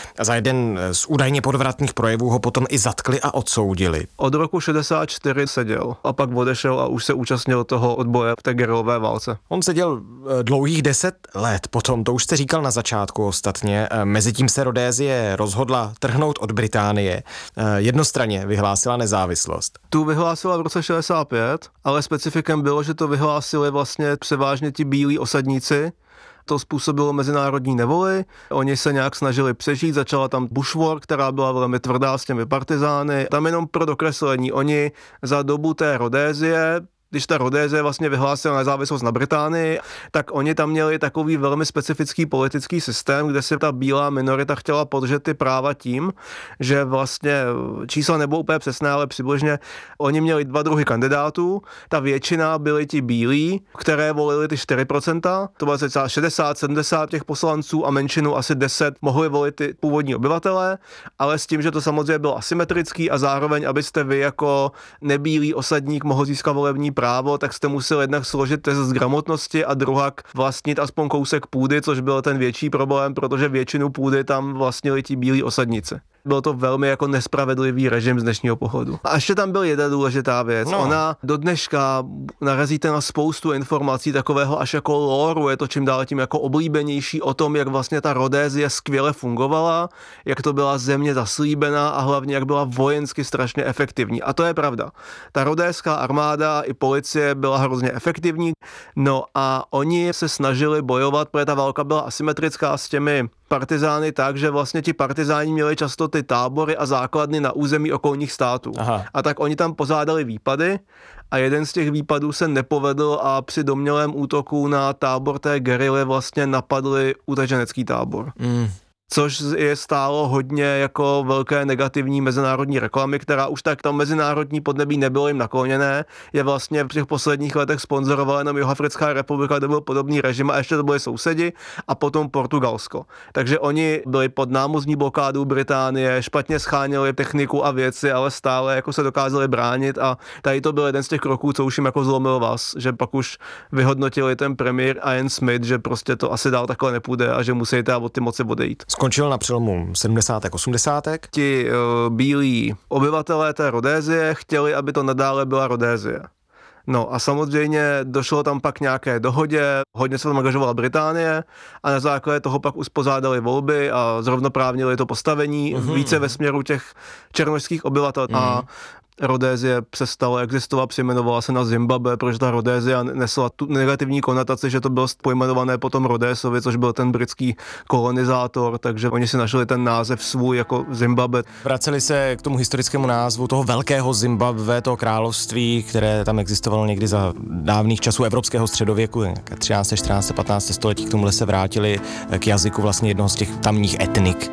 J: Za jeden z údajně podvratných projevů ho potom i zatkli a odsoudili.
K: Od roku šedesát čtyři seděl a pak odešel a už se účastnil toho odboje v té gerilové válce.
J: On seděl dlouhých deset let potom, to už jste říkal na začátku ostatně. Mezitím se Rodésie rozhodla trhnout od Británie. Jednostranně vyhlásila nezávislost.
K: Tu vyhlásila v roce šedesát pět, ale specifikem bylo, že to vyhlásili vlastně převážně ti bílí osadníci. To způsobilo mezinárodní nevoli, oni se nějak snažili přežít, začala tam Bush War, která byla velmi tvrdá s těmi partizány. Tam jenom pro dokreslení, oni za dobu té Rodésie, když ta Rodésie vlastně vyhlásila nezávislost na Británii, tak oni tam měli takový velmi specifický politický systém, kde si ta bílá minorita chtěla podržet ty práva tím, že vlastně čísla nebudou úplně přesné, ale přibližně oni měli dva druhy kandidátů. Ta většina byli ti bílí, které volili ty čtyři procenta, to bylo třeba šedesát sedmdesát těch poslanců a menšinu asi deset mohli volit ty původní obyvatelé, ale s tím, že to samozřejmě bylo asymetrický a zároveň, abyste vy jako nebílý osadník mohl získat volební právo, tak jste museli jednak složit test z gramotnosti a druhak vlastnit aspoň kousek půdy, což byl ten větší problém, protože většinu půdy tam vlastnili ti bílí osadníci. Byl to velmi jako nespravedlivý režim z dnešního pohledu. A ještě tam byl jedna důležitá věc. No. Ona do dneška narazíte na spoustu informací takového až jako lóru, je to čím dál tím jako oblíbenější o tom, jak vlastně ta Rodésie skvěle fungovala, jak to byla země zaslíbená a hlavně jak byla vojensky strašně efektivní. A to je pravda. Ta rodéská armáda i policie byla hrozně efektivní, no a oni se snažili bojovat, protože ta válka byla asymetrická s těmi partizány tak, že vlastně ti partizáni měli často ty tábory a základny na území okolních států. Aha. A tak oni tam pořádali výpady a jeden z těch výpadů se nepovedl a při domnělém útoku na tábor té gerily vlastně napadli utečenecký tábor. Mm. Což je stálo hodně jako velké negativní mezinárodní reklamy, která už tak tam mezinárodní podnebí nebylo jim nakloněné. Je vlastně v těch posledních letech sponzorovala jenom Jihoafrická republika, kde byl podobný režim a ještě to byli sousedi a potom Portugalsko. Takže oni byli pod námořní blokádou Británie, špatně scháněli techniku a věci, ale stále jako se dokázali bránit a tady to byl jeden z těch kroků, co už jim jako zlomil vás, že pak už vyhodnotili ten premiér Ian Smith, že prostě to asi dál takhle nepůjde a že musí teda od ty moci odejít.
J: Skončil na přelomu sedmdesátek osmdesátek.
K: Ti uh, bílí obyvatelé té Rodésie chtěli, aby to nadále byla Rodésie. No a samozřejmě došlo tam pak nějaké dohodě, hodně se tam angažovala Británie a na základě toho pak uspořádali volby a zrovnoprávnili to postavení mm-hmm. více ve směru těch černošských obyvatel. Mm-hmm. A Rodésie přestala existovat, přejmenovala se na Zimbabwe, protože ta Rodésia nesla tu negativní konotaci, že to bylo pojmenované potom Rodésovi, což byl ten britský kolonizátor, takže oni si našli ten název svůj jako Zimbabwe.
J: Vraceli se k tomu historickému názvu toho velkého Zimbabwe, toho království, které tam existovalo někdy za dávných časů evropského středověku, třinácté, čtrnácté, patnácté století, k tomuhle se vrátili k jazyku vlastně jednoho z těch tamních etnik.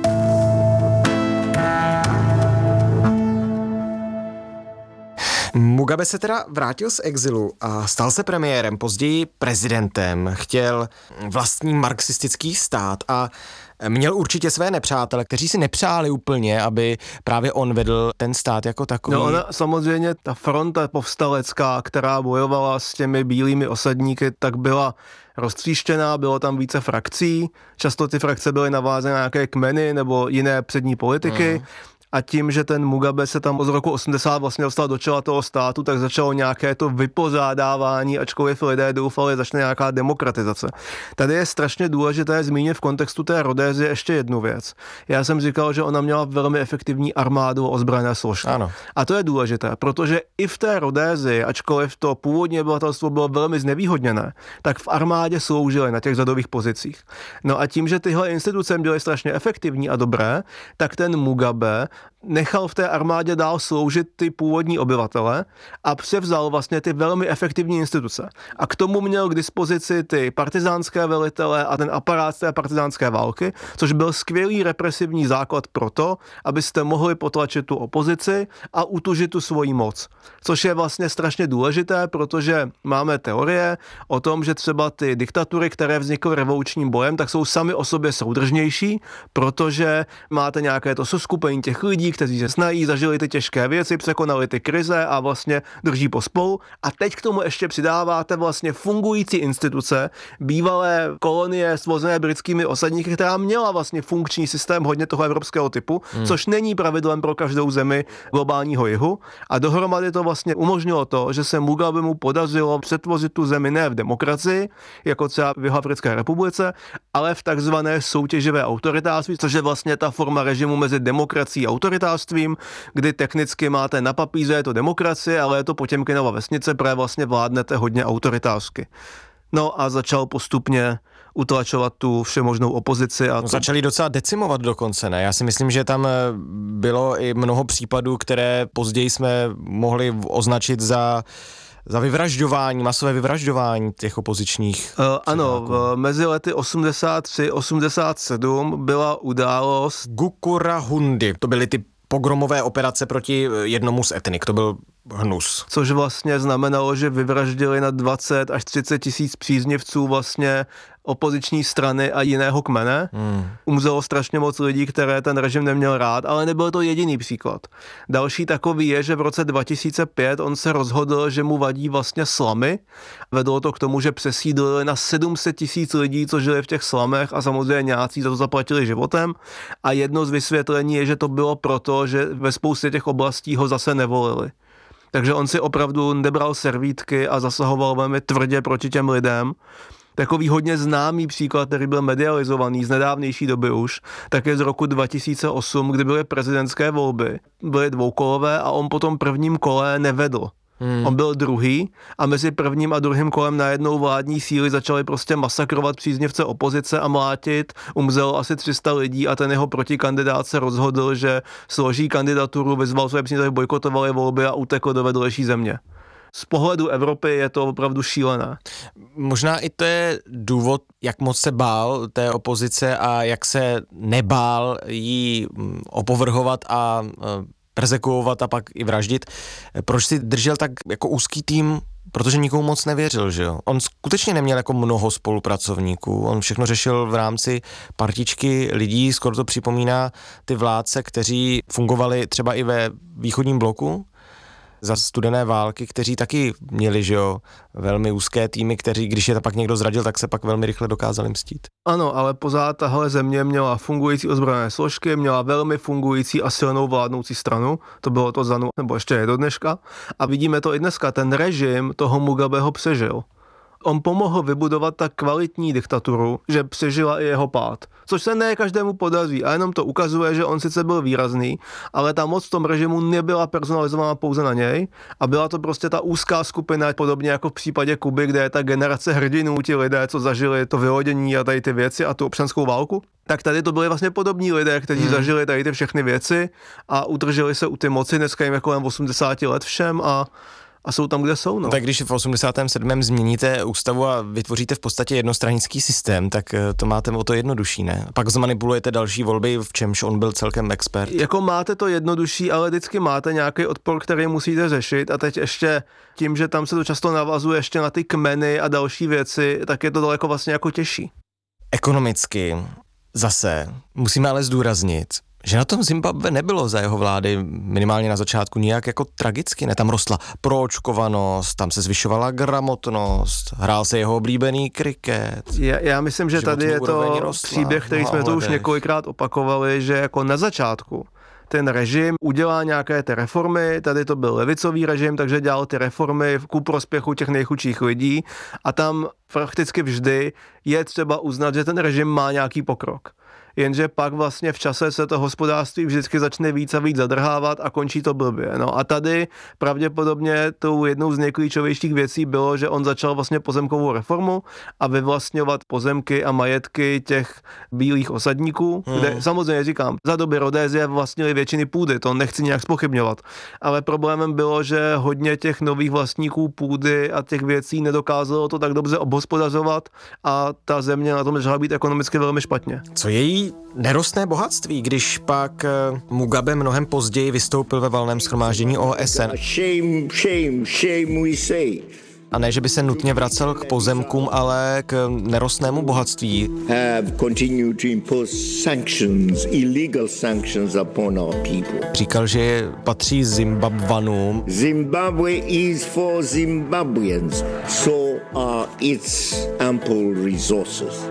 J: Mugabe se teda vrátil z exilu a stal se premiérem, později prezidentem, chtěl vlastní marxistický stát a měl určitě své nepřátele, kteří si nepřáli úplně, aby právě on vedl ten stát jako takový.
K: No ona samozřejmě, ta fronta povstalecká, která bojovala s těmi bílými osadníky, tak byla roztříštěná, bylo tam více frakcí, často ty frakce byly navázané na nějaké kmeny nebo jiné přední politiky. Mm. A tím, že ten Mugabe se tam od roku osmdesát vlastně dostal do čela toho státu, tak začalo nějaké to vypořádávání, ačkoliv lidé doufali, začne nějaká demokratizace. Tady je strašně důležité zmínit v kontextu té Rodésie ještě jednu věc. Já jsem říkal, že ona měla velmi efektivní armádu a ozbrojené složky. Ano. A to je důležité, protože i v té Rodésii, ačkoliv to původní obyvatelstvo bylo velmi znevýhodněné, tak v armádě sloužili na těch zadových pozicích. No a tím, že tyhle instituce byly strašně efektivní a dobré, tak ten Mugabe nechal v té armádě dál sloužit ty původní obyvatele a převzal vlastně ty velmi efektivní instituce. A k tomu měl k dispozici ty partizánské velitele a ten aparát té partizánské války, což byl skvělý represivní základ pro to, abyste mohli potlačit tu opozici a utužit tu svoji moc. Což je vlastně strašně důležité, protože máme teorie o tom, že třeba ty diktatury, které vznikly revolučním bojem, tak jsou sami o sobě soudržnější, protože máte nějaké to seskupení těch lidí, lidí, kteří se znají, zažili ty těžké věci, překonali ty krize a vlastně drží pospolu. A teď k tomu ještě přidáváte vlastně fungující instituce, bývalé kolonie svozené britskými osadníky, která měla vlastně funkční systém hodně toho evropského typu, hmm. což není pravidlem pro každou zemi globálního jihu. A dohromady to vlastně umožnilo to, že se Mugabemu podařilo přetvořit tu zemi ne v demokracii, jako třeba v Jihoafrické republice, ale v takzvané soutěživé autoritářství, což je vlastně ta forma režimu mezi demokracií a autoritářstvím, kdy technicky máte na papíře je to demokracie, ale je to Potěmkinova vesnice, protože vlastně vládnete hodně autoritářsky. No a začal postupně utlačovat tu všemožnou opozici. A
L: no,
K: to...
L: Začali docela decimovat dokonce, ne? Já si myslím, že tam bylo i mnoho případů, které později jsme mohli označit za za vyvražďování, masové vyvražďování těch opozičních.
K: Uh, ano, v, mezi lety osmdesát tři osmdesát sedm byla událost
L: Gukurahundi. To byly ty pogromové operace proti jednomu z etnik, to byl hnus.
K: Což vlastně znamenalo, že vyvraždili na dvacet až třicet tisíc příznivců vlastně opoziční strany a jiného kmene. Hmm. Umřelo strašně moc lidí, které ten režim neměl rád, ale nebyl to jediný příklad. Další takový je, že v roce dva tisíce pět on se rozhodl, že mu vadí vlastně slamy. Vedlo to k tomu, že přesídlili na sedm set tisíc lidí, co žili v těch slamech a samozřejmě nějací za to zaplatili životem. A jedno z vysvětlení je, že to bylo proto, že ve spoustě těch oblastí ho zase nevolili. Takže on si opravdu nebral servítky a zasahoval velmi tvrdě proti těm lidem. Takový hodně známý příklad, který byl medializovaný z nedávnější doby už, tak je z roku dva tisíce osm, kdy byly prezidentské volby. Byly dvoukolové a on po tom prvním kole nevedl. Hmm. On byl druhý a mezi prvním a druhým kolem najednou vládní síly začaly prostě masakrovat příznivce opozice a mlátit. Umřelo asi tři sta lidí a ten jeho protikandidát se rozhodl, že složí kandidaturu, vyzval své příznivce, bojkotovali volby a utekl do vedlejší země. Z pohledu Evropy je to opravdu šílené.
L: Možná i to je důvod, jak moc se bál té opozice a jak se nebál jí opovrhovat a persekuovat a pak i vraždit. Proč si držel tak jako úzký tým? Protože nikomu moc nevěřil, že jo? On skutečně neměl jako mnoho spolupracovníků, on všechno řešil v rámci partičky lidí, skoro to připomíná ty vládce, kteří fungovali třeba i ve východním bloku za studené války, kteří taky měli, že jo, velmi úzké týmy, kteří, když je to pak někdo zradil, tak se pak velmi rychle dokázali mstít.
K: Ano, ale pořád tahle země měla fungující ozbrojené složky, měla velmi fungující a silnou vládnoucí stranu, to bylo to ZANU, nebo ještě je do dneška, a vidíme to i dneska, ten režim toho Mugabeho přežil. On pomohl vybudovat tak kvalitní diktaturu, že přežila i jeho pád. Což se ne každému podaří a jenom to ukazuje, že on sice byl výrazný, ale ta moc v tom režimu nebyla personalizována pouze na něj a byla to prostě ta úzká skupina, podobně jako v případě Kuby, kde je ta generace hrdinů, ti lidé, co zažili to vylodění a tady ty věci a tu občanskou válku. Tak tady to byli vlastně podobní lidé, kteří hmm. zažili tady ty všechny věci a udrželi se u ty moci, dneska jim je kolem osmdesát let všem a A jsou tam, kde jsou. No.
L: Tak když v osmdesátém sedmém změníte ústavu a vytvoříte v podstatě jednostranický systém, tak to máte o to jednodušší, ne? Pak zmanipulujete další volby, v čemž on byl celkem expert.
K: Jako máte to jednodušší, ale vždycky máte nějaký odpor, který musíte řešit a teď ještě tím, že tam se to často navazuje ještě na ty kmeny a další věci, tak je to daleko vlastně jako těžší.
L: Ekonomicky zase musíme ale zdůraznit, že na tom Zimbabwe nebylo za jeho vlády minimálně na začátku nijak jako tragicky, ne? Tam rostla proočkovanost, tam se zvyšovala gramotnost, hrál se jeho oblíbený kriket.
K: Já, já myslím, že tady je to rostla, příběh, který jsme to už několikrát opakovali, že jako na začátku ten režim udělá nějaké ty reformy, tady to byl levicový režim, takže dělal ty reformy ku prospěchu těch nejchudších lidí a tam prakticky vždy je třeba uznat, že ten režim má nějaký pokrok. Jenže pak vlastně v čase se to hospodářství vždycky začne víc a víc zadrhávat a končí to blbě. No a tady pravděpodobně tou jednou z nejklíčovějších věcí bylo, že on začal vlastně pozemkovou reformu a vyvlastňovat pozemky a majetky těch bílých osadníků, hmm. kde samozřejmě říkám, za doby Rodézie vlastnili většiny půdy, to nechci nějak zpochybňovat, ale problémem bylo, že hodně těch nových vlastníků půdy a těch věcí nedokázalo to tak dobře obhospodařovat a ta země na tom začala být ekonomicky velmi špatně.
L: Co její nerostné bohatství, když pak Mugabe mnohem později vystoupil ve valném shromáždění O S N.
M: Shame, shame, shame we say.
L: A ne, že by se nutně vracel k pozemkům, ale k nerostnému bohatství.
M: Have continued to impose sanctions, illegal sanctions upon our people.
L: Říkal, že patří Zimbabwanům.
M: Zimbabwe is for Zimbabweans, so are its ample resources.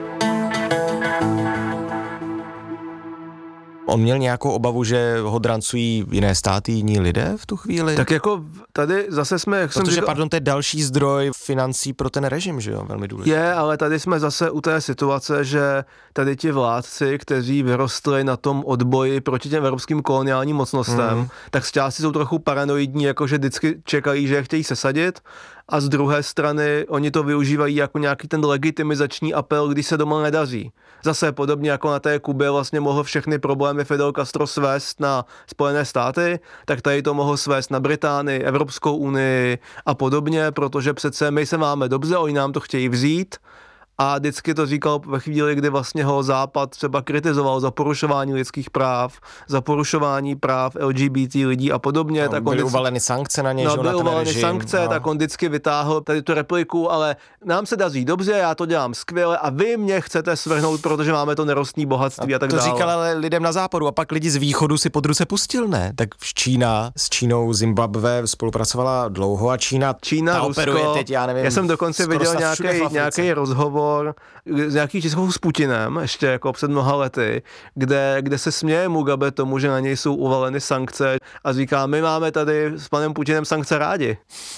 L: On měl nějakou obavu, že ho drancují jiné státy, jiní lidé v tu chvíli?
K: Tak jako tady zase jsme... Jak
L: Protože,
K: jsem říkal,
L: pardon, to je další zdroj financí pro ten režim, že jo? Velmi důležitý.
K: Je, ale tady jsme zase u té situace, že tady ti vládci, kteří vyrostli na tom odboji proti těm evropským koloniálním mocnostem, mm. tak z části jsou trochu paranoidní, jakože vždycky čekají, že je chtějí sesadit, a z druhé strany oni to využívají jako nějaký ten legitimizační apel, když se doma nedaří. Zase podobně jako na té Kubě vlastně mohl všechny problémy Fidel Castro svést na Spojené státy, tak tady to mohl svést na Británii, Evropskou unii a podobně, protože přece my se máme dobře, oni nám to chtějí vzít. A vždycky to říkal ve chvíli, kdy vlastně ho Západ třeba kritizoval za porušování lidských práv, za porušování práv L G B T lidí a podobně.
L: No,
K: tak
L: byly
K: on
L: uvaleny sankce na něj,
K: no,
L: že
K: byly
L: na ten
K: uvaleny
L: režim.
K: sankce,
L: no.
K: tak on vždycky vytáhl tady tu repliku, ale nám se daří dobře, já to dělám skvěle a vy mě chcete svrhnout, protože máme to nerostné bohatství a, a tak
L: to
K: dále.
L: To říkal ale lidem na západu a pak lidi z východu si pod ruce pustil, ne? Tak Čína s Čínou Zimbabwe spolupracovala dlouho a Čína,
K: Čína
L: ta
K: Rusko,
L: operuje teď, já nevím.
K: Já jsem dokonce viděl nějaký, nějaký rozhovor z nějakých tisků s Putinem, ještě jako před mnoha lety, kde, kde se směje Mugabe tomu, že na něj jsou uvaleny sankce a říká, my máme tady s panem Putinem sankce rádi.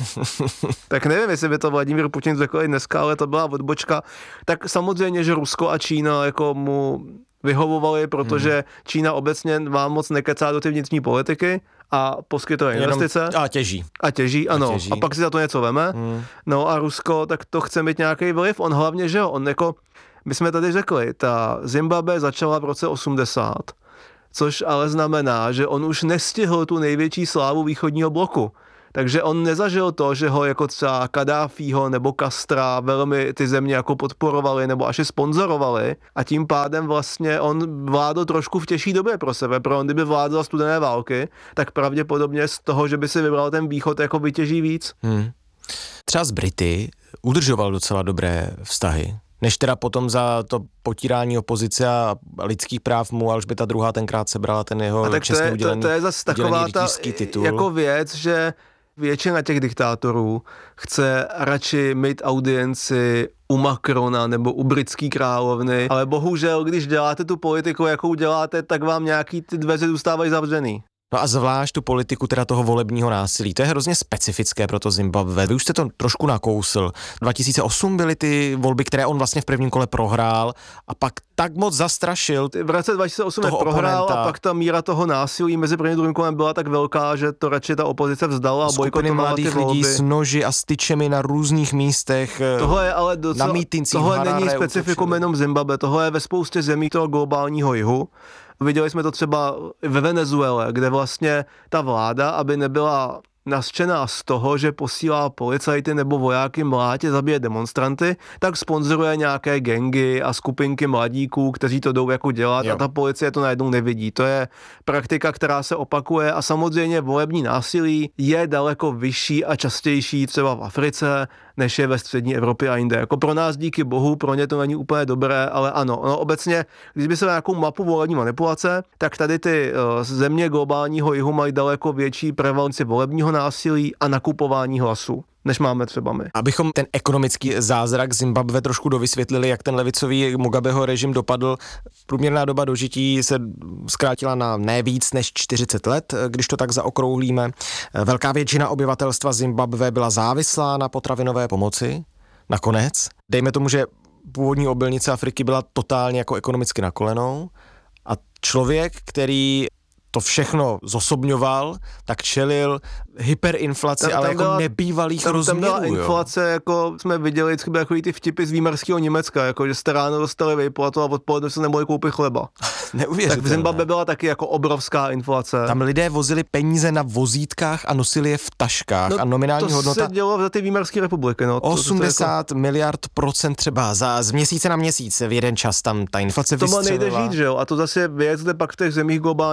K: Tak nevím, jestli by to Vladimír Putin řekl i dneska, ale to byla odbočka. Tak samozřejmě, že Rusko a Čína jako mu vyhovovali, protože hmm. Čína obecně vám moc nekecá do ty vnitřní politiky a poskytuje investice.
L: Jenom, a těží.
K: A těží, ano. A, těží. A pak si za to něco veme. Hmm. No a Rusko, tak to chce mít nějaký vliv. On hlavně, že jo, on jako, my jsme tady řekli, ta Zimbabwe začala v roce osmdesát, což ale znamená, že on už nestihl tu největší slávu východního bloku. Takže on nezažil to, že ho jako třeba Kadáfího nebo Castra velmi ty země jako podporovali nebo až je sponzorovali a tím pádem vlastně on vládl trošku v těžší době pro sebe. Pro on, kdyby vládl za studené války, tak pravděpodobně z toho, že by si vybral ten východ, jako vytěží víc.
L: Hmm. Třeba z Brity udržoval docela dobré vztahy. Než teda potom za to potírání opozice a lidských práv mu Alžběta druhá tenkrát sebrala ten jeho čestně udělený,
K: to, to je zase taková ta
L: titul.
K: Jako věc, že většina těch diktátorů chce radši mít audienci u Macrona nebo u britský královny, ale bohužel, když děláte tu politiku, jakou děláte, tak vám nějaký ty dveře zůstávají zavřený.
L: No a zvlášť tu politiku teda toho volebního násilí. To je hrozně specifické pro to Zimbabwe. Vy už jste to trošku nakousl. dva tisíce osm byly ty volby, které on vlastně v prvním kole prohrál a pak tak moc zastrašil.
K: V roce dva tisíce osm prohrál a pak ta míra toho násilí mezi prvním a druhým kolem byla tak velká, že to radši ta opozice vzdala a bojkotovala ty volby.
L: Skupiny mladých lidí s noži a s tyčemi na různých místech.
K: Tohle je ale docela,
L: na mítincích
K: tohle není specifikum jenom Zimbabwe, tohle je ve spoustě zemí toho globálního jihu. Viděli jsme to třeba ve Venezuele, kde vlastně ta vláda, aby nebyla nařčená z toho, že posílá policajty nebo vojáky mlátě zabíjet demonstranty, tak sponzoruje nějaké gangy a skupinky mladíků, kteří to jdou jako dělat jo. A ta policie to najednou nevidí. To je praktika, která se opakuje a samozřejmě volební násilí je daleko vyšší a častější třeba v Africe, než je ve střední Evropě a jinde. Jako pro nás díky bohu, pro ně to není úplně dobré, ale ano, no obecně, když by se na nějakou mapu volební manipulace, tak tady ty uh, země globálního jihu mají daleko větší prevalenci volebního násilí a nakupování hlasů, než máme třeba my.
L: Abychom ten ekonomický zázrak Zimbabwe trošku dovysvětlili, jak ten levicový Mugabeho režim dopadl, průměrná doba dožití se zkrátila na ne víc než čtyřicet let, když to tak zaokrouhlíme. Velká většina obyvatelstva Zimbabwe byla závislá na potravinové pomoci. Nakonec, dejme tomu, že původní obilnice Afriky byla totálně jako ekonomicky na kolenou a člověk, který to všechno zosobňoval, tak čelil hyperinflaci, tam, ale tam jako byla, nebývalých tam, rozměrů. Tam byla
K: inflace,
L: jo.
K: Jako jsme viděli třeba jako ty vtipy z výmarského Německa, jako že jste ráno dostali výplatu a odpoledne se nemohli koupit chleba.
L: Neuvěřitelné.
K: Tak v Zimbabwe byla taky jako obrovská inflace.
L: Tam lidé vozili peníze na vozítkách a nosili je v taškách no, a nominální
K: to
L: hodnota...
K: To se dělo za ty výmarské republiky. No.
L: osmdesát
K: to, to jako...
L: miliard procent třeba za, z měsíce na měsíc v jeden čas tam ta inflace vystřelila.
K: To nejde žít, že jo? A to zase je věc, kde pak v těch zemích globálního jihu,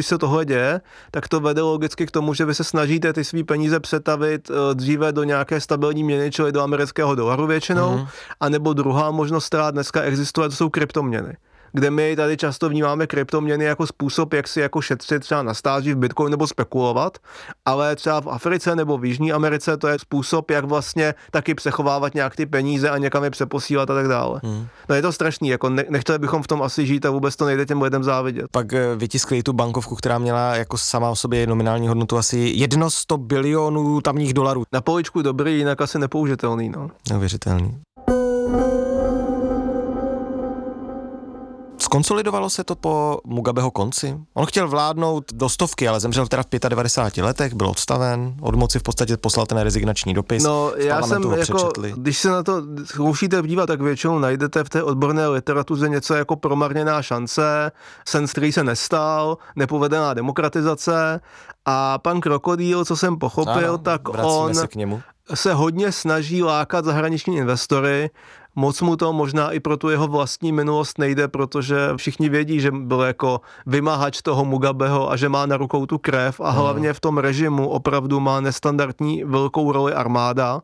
K: když se tohle děje, tak to vede logicky k tomu, že vy se snažíte ty svý peníze přetavit dříve do nějaké stabilní měny, čili do amerického dolaru většinou, mm. a nebo druhá možnost, která dneska existuje, to jsou kryptoměny, kde my tady často vnímáme kryptoměny jako způsob, jak si jako šetřit třeba na stáži v Bitcoin nebo spekulovat, ale třeba v Africe nebo v Jižní Americe to je způsob, jak vlastně taky přechovávat nějak ty peníze a někam je přeposílat a tak dále. Hmm. No je to strašný, jako ne, nechtěli bychom v tom asi žít a vůbec to nejde těm lidem závidět.
L: Pak vytiskli tu bankovku, která měla jako sama o sobě nominální hodnotu asi jedno sto bilionů tamních dolarů.
K: Na poličku dobrý, jinak asi nepoužitelný, no.
L: Neuvěřitelný. Skonsolidovalo se to po Mugabeho konci? On chtěl vládnout do stovky, ale zemřel teda v devadesáti pěti letech, byl odstaven, od moci v podstatě poslal ten rezignační dopis.
K: No, já jsem jako, když se na to zkoušíte dívat, tak většinou najdete v té odborné literatuře něco jako promarněná šance, sen, který se nestal, nepovedená demokratizace, a pan Krokodýl, co jsem pochopil, ano, tak on
L: se, k němu.
K: se hodně snaží lákat zahraniční investory. Moc mu to možná i pro tu jeho vlastní minulost nejde, protože všichni vědí, že byl jako vymahač toho Mugabeho a že má na rukou tu krev a hlavně v tom režimu opravdu má nestandardní velkou roli armáda.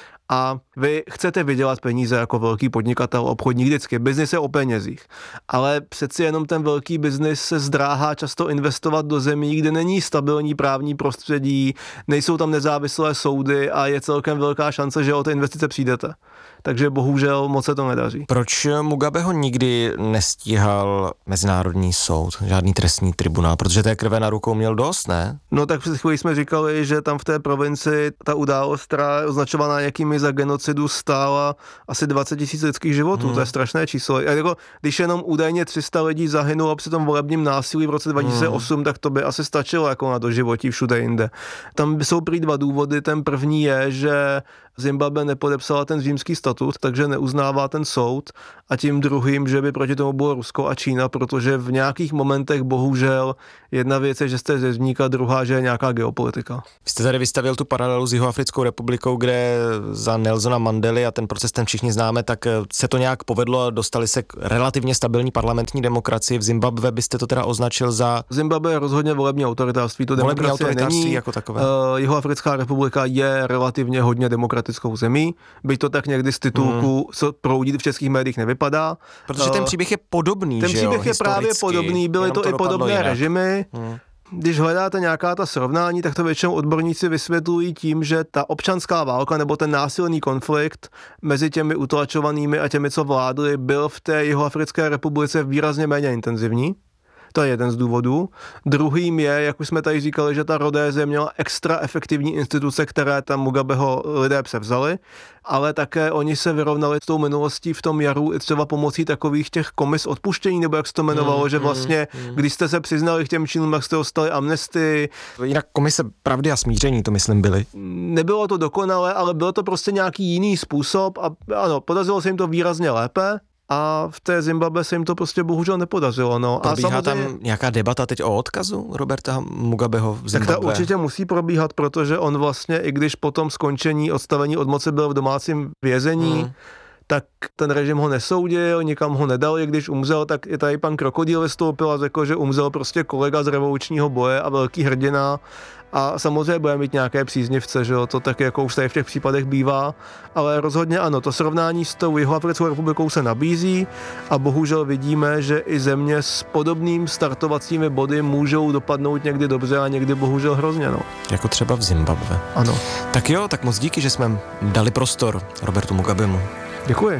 K: A vy chcete vydělat peníze jako velký podnikatel, obchodník, vždycky. Biznis je o penězích. Ale přeci jenom ten velký biznis se zdráhá často investovat do zemí, kde není stabilní právní prostředí, nejsou tam nezávislé soudy a je celkem velká šance, že o ty investice přijdete. Takže bohužel moc se to nedaří.
L: Proč Mugabeho nikdy nestíhal mezinárodní soud, žádný trestní tribunál? Protože té krve na rukou měl dost, ne?
K: No tak před chvíli jsme říkali, že tam v té provincii ta událost, která je označovaná jakými za genocidu, stála asi dvacet tisíc lidských životů. Hmm. To je strašné číslo. A jako, když jenom údajně tři sta lidí zahynulo při tom volebním násilí v roce dva tisíce osm, hmm. tak to by asi stačilo jako na doživotí všude jinde. Tam jsou prý dva důvody. Ten první je, že Zimbabwe nepodepsala ten římský statut, takže neuznává ten soud, a tím druhým, že by proti tomu bylo Rusko a Čína, protože v nějakých momentech bohužel jedna věc je, že jste řezník, druhá, že je nějaká geopolitika.
L: Vy jste tady vystavil tu paralelu s Jihoafrickou republikou, kde za Nelsona Mandely, a ten proces ten všichni známe, tak se to nějak povedlo a dostali se k relativně stabilní parlamentní demokracii. V Zimbabwe byste to teda označil za...
K: Zimbabwe je rozhodně volební autoritářství, to
L: volební
K: demokracie
L: autoritářství
K: není.
L: Jako takové.
K: Uh, Jihoafrická republika je relativně hodně demokratickou zemí, byť to tak někdy z titulku hmm. co proudí v českých médiích nevypadá.
L: Protože ten příběh je podobný,
K: ten
L: že
K: příběh
L: jo,
K: je právě podobný, byly to, to i podobné jinak. režimy. Hmm. Když hledáte nějaká ta srovnání, tak to většinou odborníci vysvětlují tím, že ta občanská válka nebo ten násilný konflikt mezi těmi utlačovanými a těmi, co vládli, byl v té Jihoafrické republice výrazně méně intenzivní. To je jeden z důvodů. Druhým je, jak už jsme tady říkali, že ta Rodézie měla extra efektivní instituce, které tam Mugabeho lidé převzali, ale také oni se vyrovnali s tou minulostí v tom jaru i třeba pomocí takových těch komis odpuštění, nebo jak se to jmenovalo, mm, že vlastně, mm, když jste se přiznali k těm činům, tak jste dostali amnestii.
L: Jinak komise pravdy a smíření to myslím byly.
K: Nebylo to dokonalé, ale bylo to prostě nějaký jiný způsob a ano, podařilo se jim to výrazně lépe. A v té Zimbabwe se jim to prostě bohužel nepodařilo. No.
L: Probíhá
K: a samozřejmě,
L: tam nějaká debata teď o odkazu Roberta Mugabeho v Zimbabwe?
K: Tak ta určitě musí probíhat, protože on vlastně, i když po tom skončení odstavení od moci byl v domácím vězení, hmm. tak ten režim ho nesoudil, nikam ho nedal, i když umřel, tak i tady pan Krokodýl vystoupil a řekl, že umřel prostě kolega z revolučního boje a velký hrdina. A samozřejmě bude mít nějaké příznivce, že jo, to tak jako už tady v těch případech bývá, ale rozhodně ano, to srovnání s tou Jihoafrickou republikou se nabízí a bohužel vidíme, že i země s podobným startovacími body můžou dopadnout někdy dobře a někdy bohužel hrozně, no.
L: Jako třeba v Zimbabwe.
K: Ano.
L: Tak jo, tak moc díky, že jsme dali prostor Robertu Mugabemu.
K: Děkuji.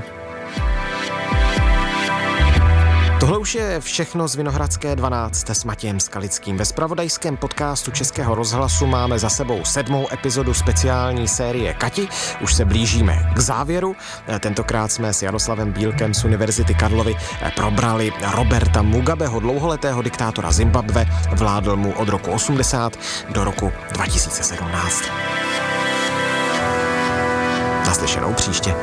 L: Tohle už je všechno z Vinohradské dvanáct s Matějem Skalickým. Ve zpravodajském podcastu Českého rozhlasu máme za sebou sedmou epizodu speciální série Kati. Už se blížíme k závěru. Tentokrát jsme s Jaroslavem Bílkem z Univerzity Karlovy probrali Roberta Mugabeho, dlouholetého diktátora Zimbabwe. Vládl mu od roku osmdesát do roku dva tisíce sedmnáct. Naslyšenou příště.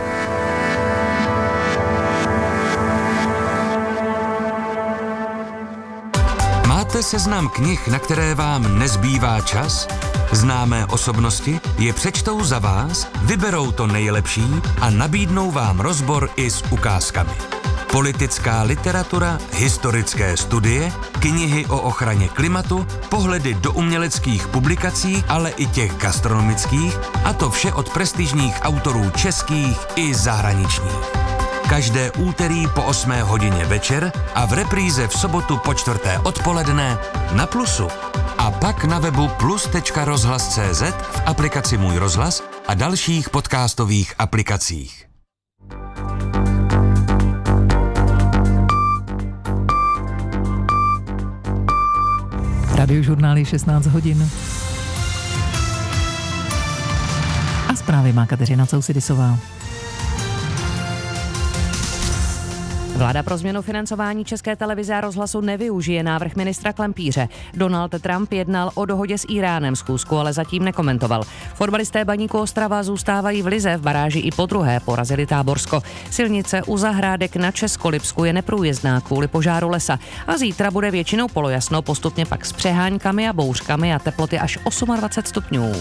D: Máte seznam knih, na které vám nezbývá čas? Známé osobnosti je přečtou za vás, vyberou to nejlepší a nabídnou vám rozbor i s ukázkami. Politická literatura, historické studie, knihy o ochraně klimatu, pohledy do uměleckých publikací, ale i těch gastronomických, a to vše od prestižních autorů českých i zahraničních. Každé úterý po osmé hodině večer a v repríze v sobotu po čtvrté odpoledne na Plusu. A pak na webu plus tečka rozhlas tečka cé zet, v aplikaci Můj rozhlas a dalších podcastových aplikacích.
N: Radiožurnály šestnáct hodin. A zprávy má Kateřina Cousidisová.
G: Vláda pro změnu financování České televize a rozhlasu nevyužije návrh ministra Klempíře. Donald Trump jednal o dohodě s Íránem, schůzku ale zatím nekomentoval. Fotbalisté Baníku Ostrava zůstávají v lize, v baráži i po druhé porazili Táborsko. Silnice u Zahrádek na Českolipsku je neprůjezdná kvůli požáru lesa a zítra bude většinou polojasno, postupně pak s přeháňkami a bouřkami a teploty až dvacet osm stupňů.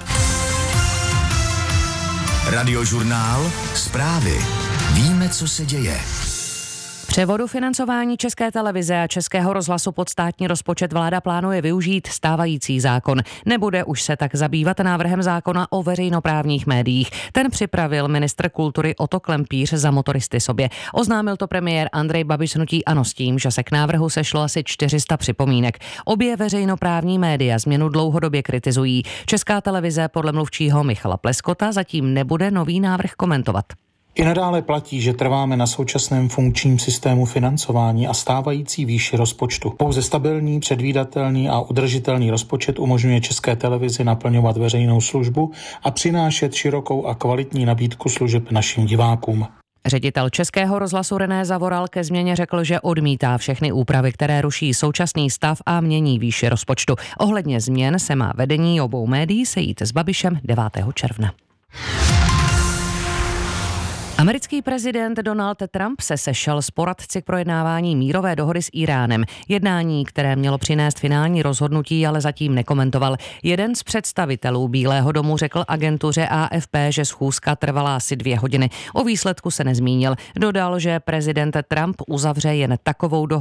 O: Radiožurnál, zprávy. Víme, co se děje.
G: Převodu financování České televize a Českého rozhlasu pod státní rozpočet vláda plánuje využít stávající zákon. Nebude už se tak zabývat návrhem zákona o veřejnoprávních médiích. Ten připravil ministr kultury Otto Klempíř za Motoristy sobě. Oznámil to premiér Andrej Babiš z hnutí ANO s tím, že se k návrhu sešlo asi čtyři sta připomínek. Obě veřejnoprávní média změnu dlouhodobě kritizují. Česká televize podle mluvčího Michala Pleskota zatím nebude nový návrh komentovat.
P: I nadále platí, že trváme na současném funkčním systému financování a stávající výši rozpočtu. Pouze stabilní, předvídatelný a udržitelný rozpočet umožňuje České televizi naplňovat veřejnou službu a přinášet širokou a kvalitní nabídku služeb našim divákům.
G: Ředitel Českého rozhlasu René Zavoral ke změně řekl, že odmítá všechny úpravy, které ruší současný stav a mění výši rozpočtu. Ohledně změn se má vedení obou médií sejít s Babišem devátého června. Americký prezident Donald Trump se sešel s poradci k projednávání mírové dohody s Íránem. Jednání, které mělo přinést finální rozhodnutí, ale zatím nekomentoval. Jeden z představitelů Bílého domu řekl agentuře A F P, že schůzka trvala asi dvě hodiny. O výsledku se nezmínil. Dodal, že prezident Trump uzavře jen takovou dohodu,